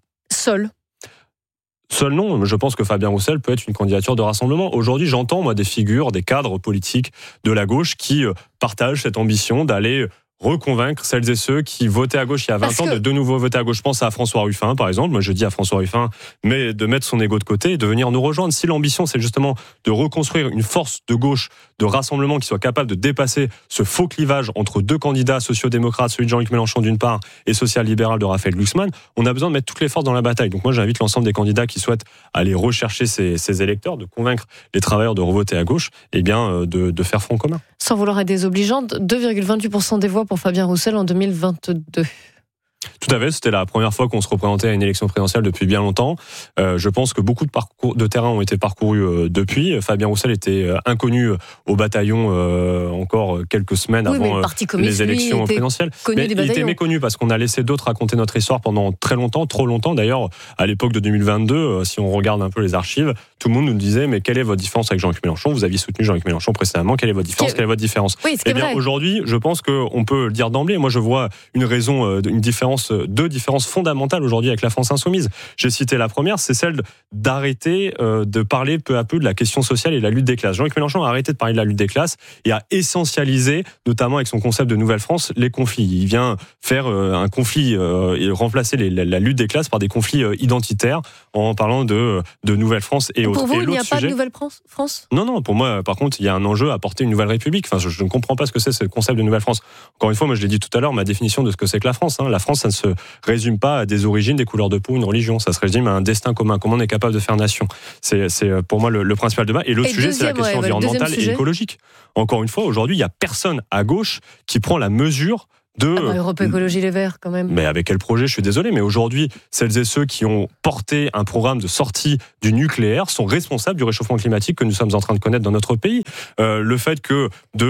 Seul non, je pense que Fabien Roussel peut être une candidature de rassemblement. Aujourd'hui, j'entends moi des figures, des cadres politiques de la gauche qui partagent cette ambition d'aller reconvaincre celles et ceux qui votaient à gauche il y a 20 ans de nouveau voter à gauche. Je pense à François Ruffin, par exemple. Moi, je dis à François Ruffin, mais de mettre son ego de côté et de venir nous rejoindre. Si l'ambition, c'est justement de reconstruire une force de gauche, de rassemblement qui soit capable de dépasser ce faux clivage entre deux candidats sociodémocrates, celui de Jean-Luc Mélenchon d'une part et social-libéral de Raphaël Glucksmann, on a besoin de mettre toutes les forces dans la bataille. Donc moi, j'invite l'ensemble des candidats qui souhaitent aller rechercher ces électeurs, de convaincre les travailleurs de revoter à gauche, et bien de faire front commun. Sans vouloir être désobligeante, 2,28% des voix pour Fabien Roussel en 2022. Tout à fait, c'était la première fois qu'on se représentait à une élection présidentielle depuis bien longtemps. Je pense que beaucoup de terrains ont été parcourus depuis. Fabien Roussel était inconnu au bataillon encore quelques semaines avant les élections présidentielles. Mais il était méconnu parce qu'on a laissé d'autres raconter notre histoire pendant très longtemps, trop longtemps. D'ailleurs, à l'époque de 2022, si on regarde un peu les archives, tout le monde nous disait mais quelle est votre différence avec Jean-Luc Mélenchon ? Vous aviez soutenu Jean-Luc Mélenchon précédemment, quelle est votre différence ? Quelle est votre différence ? Oui, Eh bien, aujourd'hui, je pense qu'on peut le dire d'emblée. Moi, je vois une raison, une différence deux différences fondamentales aujourd'hui avec la France insoumise. J'ai cité la première, c'est celle d'arrêter de parler peu à peu de la question sociale et de la lutte des classes. Jean-Luc Mélenchon a arrêté de parler de la lutte des classes et a essentialisé, notamment avec son concept de Nouvelle France, les conflits. Il vient faire un conflit et remplacer la lutte des classes par des conflits identitaires en parlant de Nouvelle France et autres. Pour vous, et il n'y a pas sujet, de Nouvelle France ? Non, pour moi, par contre, il y a un enjeu à porter une nouvelle République. Enfin, je ne comprends pas ce que c'est ce concept de Nouvelle France. Encore une fois, moi je l'ai dit tout à l'heure, ma définition de ce que c'est que la France. La France, ça ne se résume pas à des origines, des couleurs de peau, une religion. Ça se résume à un destin commun. Comment on est capable de faire nation ? C'est pour moi le principal débat. Et l'autre sujet, c'est la question environnementale et écologique. Encore une fois, aujourd'hui, il n'y a personne à gauche qui prend la mesure de... Europe Écologie Les Verts, quand même. Mais avec quel projet ? Je suis désolé, mais aujourd'hui, celles et ceux qui ont porté un programme de sortie du nucléaire sont responsables du réchauffement climatique que nous sommes en train de connaître dans notre pays. Le fait que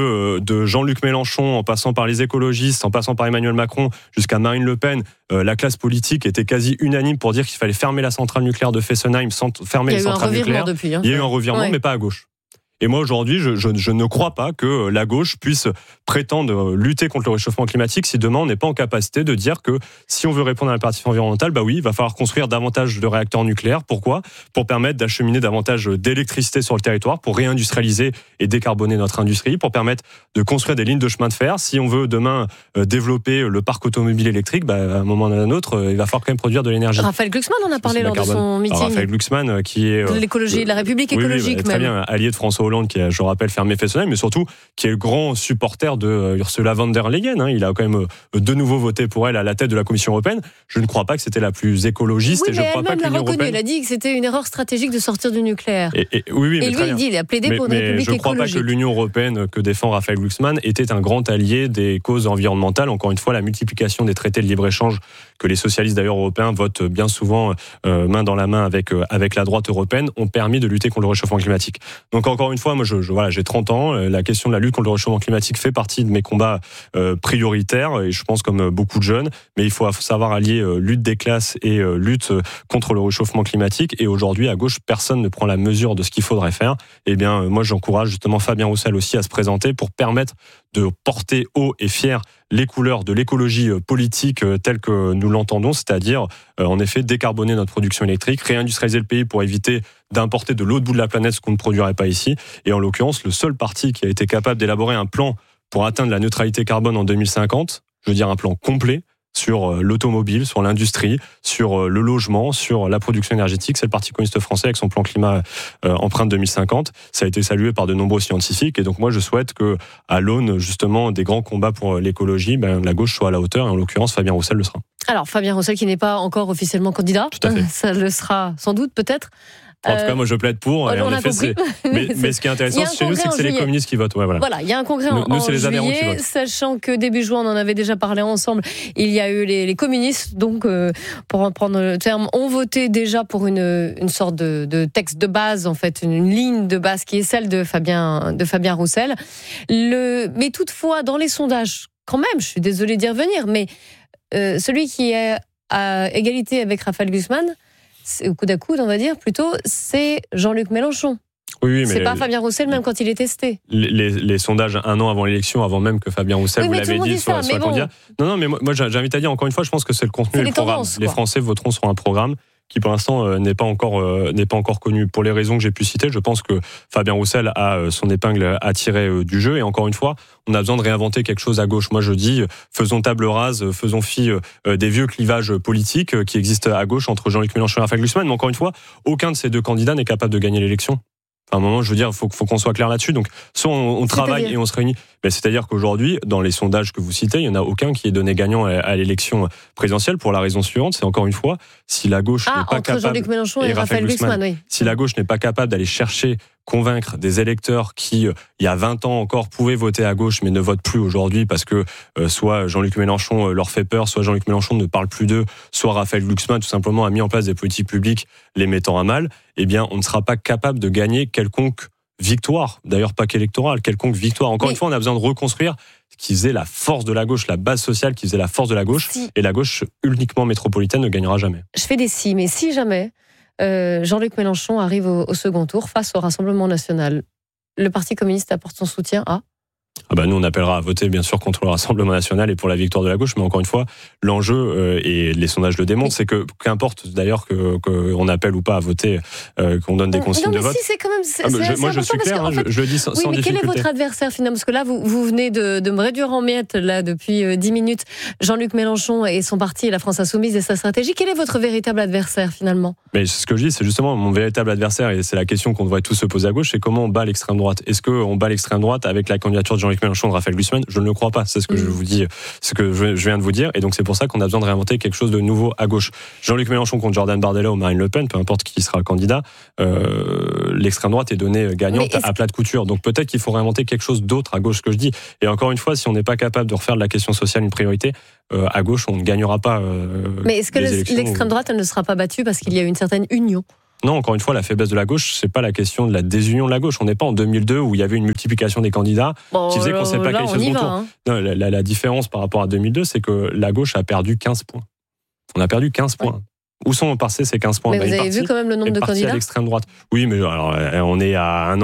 de Jean-Luc Mélenchon, en passant par les écologistes, en passant par Emmanuel Macron, jusqu'à Marine Le Pen, la classe politique était quasi unanime pour dire qu'il fallait fermer la centrale nucléaire de Fessenheim, fermer les centrales nucléaires. Depuis, Il y a eu un revirement, mais pas à gauche. Et moi, aujourd'hui, je ne crois pas que la gauche puisse prétendre lutter contre le réchauffement climatique si demain on n'est pas en capacité de dire que si on veut répondre à l'impératif environnemental, bah oui, il va falloir construire davantage de réacteurs nucléaires. Pourquoi ? Pour permettre d'acheminer davantage d'électricité sur le territoire, pour réindustrialiser et décarboner notre industrie, pour permettre de construire des lignes de chemin de fer. Si on veut demain développer le parc automobile électrique, bah, à un moment ou à un autre, il va falloir quand même produire de l'énergie. Raphaël Glucksmann en a parlé lors de son meeting. Raphaël Glucksmann, qui est... de l'écologie, de la République écologique, très bien, allié de François Hollande, qui a, je rappelle, fermé Fessenheim, mais surtout qui est le grand supporter de Ursula von der Leyen. Il a quand même de nouveau voté pour elle à la tête de la Commission européenne. Je ne crois pas que c'était la plus écologiste, et je ne crois pas que l'Union européenne... Elle a dit que c'était une erreur stratégique de sortir du nucléaire. Et lui, il a plaidé pour une République écologique. Je ne crois pas que l'Union européenne que défend Raphaël Glucksmann était un grand allié des causes environnementales. Encore une fois, la multiplication des traités de libre-échange que les socialistes d'ailleurs européens votent bien souvent main dans la main avec la droite européenne ont permis de lutter contre le réchauffement climatique. Donc encore une fois, moi j'ai 30 ans, la question de la lutte contre le réchauffement climatique fait partie de mes combats prioritaires, et je pense comme beaucoup de jeunes, mais il faut savoir allier lutte des classes et lutte contre le réchauffement climatique. Et aujourd'hui, à gauche, personne ne prend la mesure de ce qu'il faudrait faire. Eh bien, moi j'encourage justement Fabien Roussel aussi à se présenter pour permettre de porter haut et fier les couleurs de l'écologie politique telle que nous l'entendons, c'est-à-dire en effet décarboner notre production électrique, réindustrialiser le pays pour éviter d'importer de l'autre bout de la planète ce qu'on ne produirait pas ici. Et en l'occurrence, le seul parti qui a été capable d'élaborer un plan pour atteindre la neutralité carbone en 2050, je veux dire un plan complet, sur l'automobile, sur l'industrie, sur le logement, sur la production énergétique. C'est le Parti communiste français avec son plan climat empreinte 2050. Ça a été salué par de nombreux scientifiques. Et donc moi, je souhaite que, à l'aune justement des grands combats pour l'écologie, la gauche soit à la hauteur. Et en l'occurrence, Fabien Roussel le sera. Alors, Fabien Roussel qui n'est pas encore officiellement candidat. Tout à fait. Ça le sera sans doute, peut-être. En tout cas, moi, je plaide pour. Et en effet, mais ce qui est intéressant chez nous, c'est que c'est les communistes qui votent. Ouais, voilà, il y a un congrès en juillet, sachant que début juin, on en avait déjà parlé ensemble. Il y a eu les communistes, donc, pour reprendre le terme, ont voté déjà pour une sorte de texte de base, en fait, une ligne de base qui est celle de Fabien Roussel. Mais toutefois, dans les sondages, quand même, je suis désolée d'y revenir, mais celui qui est à égalité avec Raphaël Glucksmann, au coude à coude, on va dire, plutôt, c'est Jean-Luc Mélenchon. Oui, c'est pas Fabien Roussel, même quand il est testé. Les sondages un an avant l'élection, avant même que Fabien Roussel, vous l'avez dit, soit candidat. Non, mais moi j'invite à dire, encore une fois, je pense que c'est le contenu et le programme. Les Français voteront sur un programme qui pour l'instant n'est pas encore connu. Pour les raisons que j'ai pu citer, je pense que Fabien Roussel a son épingle à tirer du jeu. Et encore une fois, on a besoin de réinventer quelque chose à gauche. Moi, je dis, faisons table rase, faisons fi des vieux clivages politiques qui existent à gauche entre Jean-Luc Mélenchon et Raphaël Glucksmann. Mais encore une fois, aucun de ces deux candidats n'est capable de gagner l'élection. À un moment, je veux dire, faut qu'on soit clair là-dessus. Donc, soit on travaille et on se réunit. C'est-à-dire qu'aujourd'hui, dans les sondages que vous citez, il n'y en a aucun qui est donné gagnant à l'élection présidentielle pour la raison suivante. C'est encore une fois, si la gauche n'est pas capable... Jean-Luc Mélenchon et Raphaël Glucksmann, oui. Si la gauche n'est pas capable d'aller chercher, convaincre des électeurs qui, il y a 20 ans encore, pouvaient voter à gauche mais ne votent plus aujourd'hui parce que soit Jean-Luc Mélenchon leur fait peur, soit Jean-Luc Mélenchon ne parle plus d'eux, soit Raphaël Glucksmann tout simplement a mis en place des politiques publiques les mettant à mal, eh bien on ne sera pas capable de gagner quelconque victoire, d'ailleurs pas qu'électorale, quelconque victoire. Encore une fois, on a besoin de reconstruire ce qui faisait la force de la gauche, la base sociale qui faisait la force de la gauche, et la gauche uniquement métropolitaine ne gagnera jamais. Je fais des si, mais si jamais Jean-Luc Mélenchon arrive au second tour face au Rassemblement national, le Parti communiste apporte son soutien à Nous, on appellera à voter, bien sûr, contre le Rassemblement national et pour la victoire de la gauche. Mais encore une fois, l'enjeu, et les sondages le démontrent, c'est que, qu'importe d'ailleurs qu'on appelle ou pas à voter, qu'on donne des consignes de vote. Si, c'est quand même. Moi, je suis clair, je le dis sans difficulté. Quel est votre adversaire, finalement? Parce que là, vous venez de me réduire en miettes, là, depuis 10 minutes. Jean-Luc Mélenchon et son parti, la France Insoumise et sa stratégie. Quel est votre véritable adversaire, finalement? Mais ce que je dis, c'est justement mon véritable adversaire, et c'est la question qu'on devrait tous se poser à gauche, c'est comment on bat l'extrême droite. Est-ce qu'on bat l'extrême droite avec la candidature de Jean-Luc Mélenchon, de Raphaël Glucksmann? Je ne le crois pas. C'est ce que je vous dis, ce que je viens de vous dire. Et donc, c'est pour ça qu'on a besoin de réinventer quelque chose de nouveau à gauche. Jean-Luc Mélenchon contre Jordan Bardella ou Marine Le Pen, peu importe qui sera le candidat, l'extrême droite est donnée gagnante à plat de couture. Donc, peut-être qu'il faut réinventer quelque chose d'autre à gauche, ce que je dis. Et encore une fois, si on n'est pas capable de refaire de la question sociale une priorité, à gauche, on ne gagnera pas. Mais est-ce que l'extrême droite, elle ne sera pas battue parce qu'il y a une certaine union? Non, encore une fois, la faiblesse de la gauche, c'est pas la question de la désunion de la gauche. On n'est pas en 2002 où il y avait une multiplication des candidats qui faisait qu'on s'est pas qualifié de bon tour. Non, la différence par rapport à 2002, c'est que la gauche a perdu 15 points. On a perdu 15 points. Où sont passés ces 15 points? Mais vous avez vu quand même le nombre de candidats à l'extrême droite. Oui, mais alors, on est à un an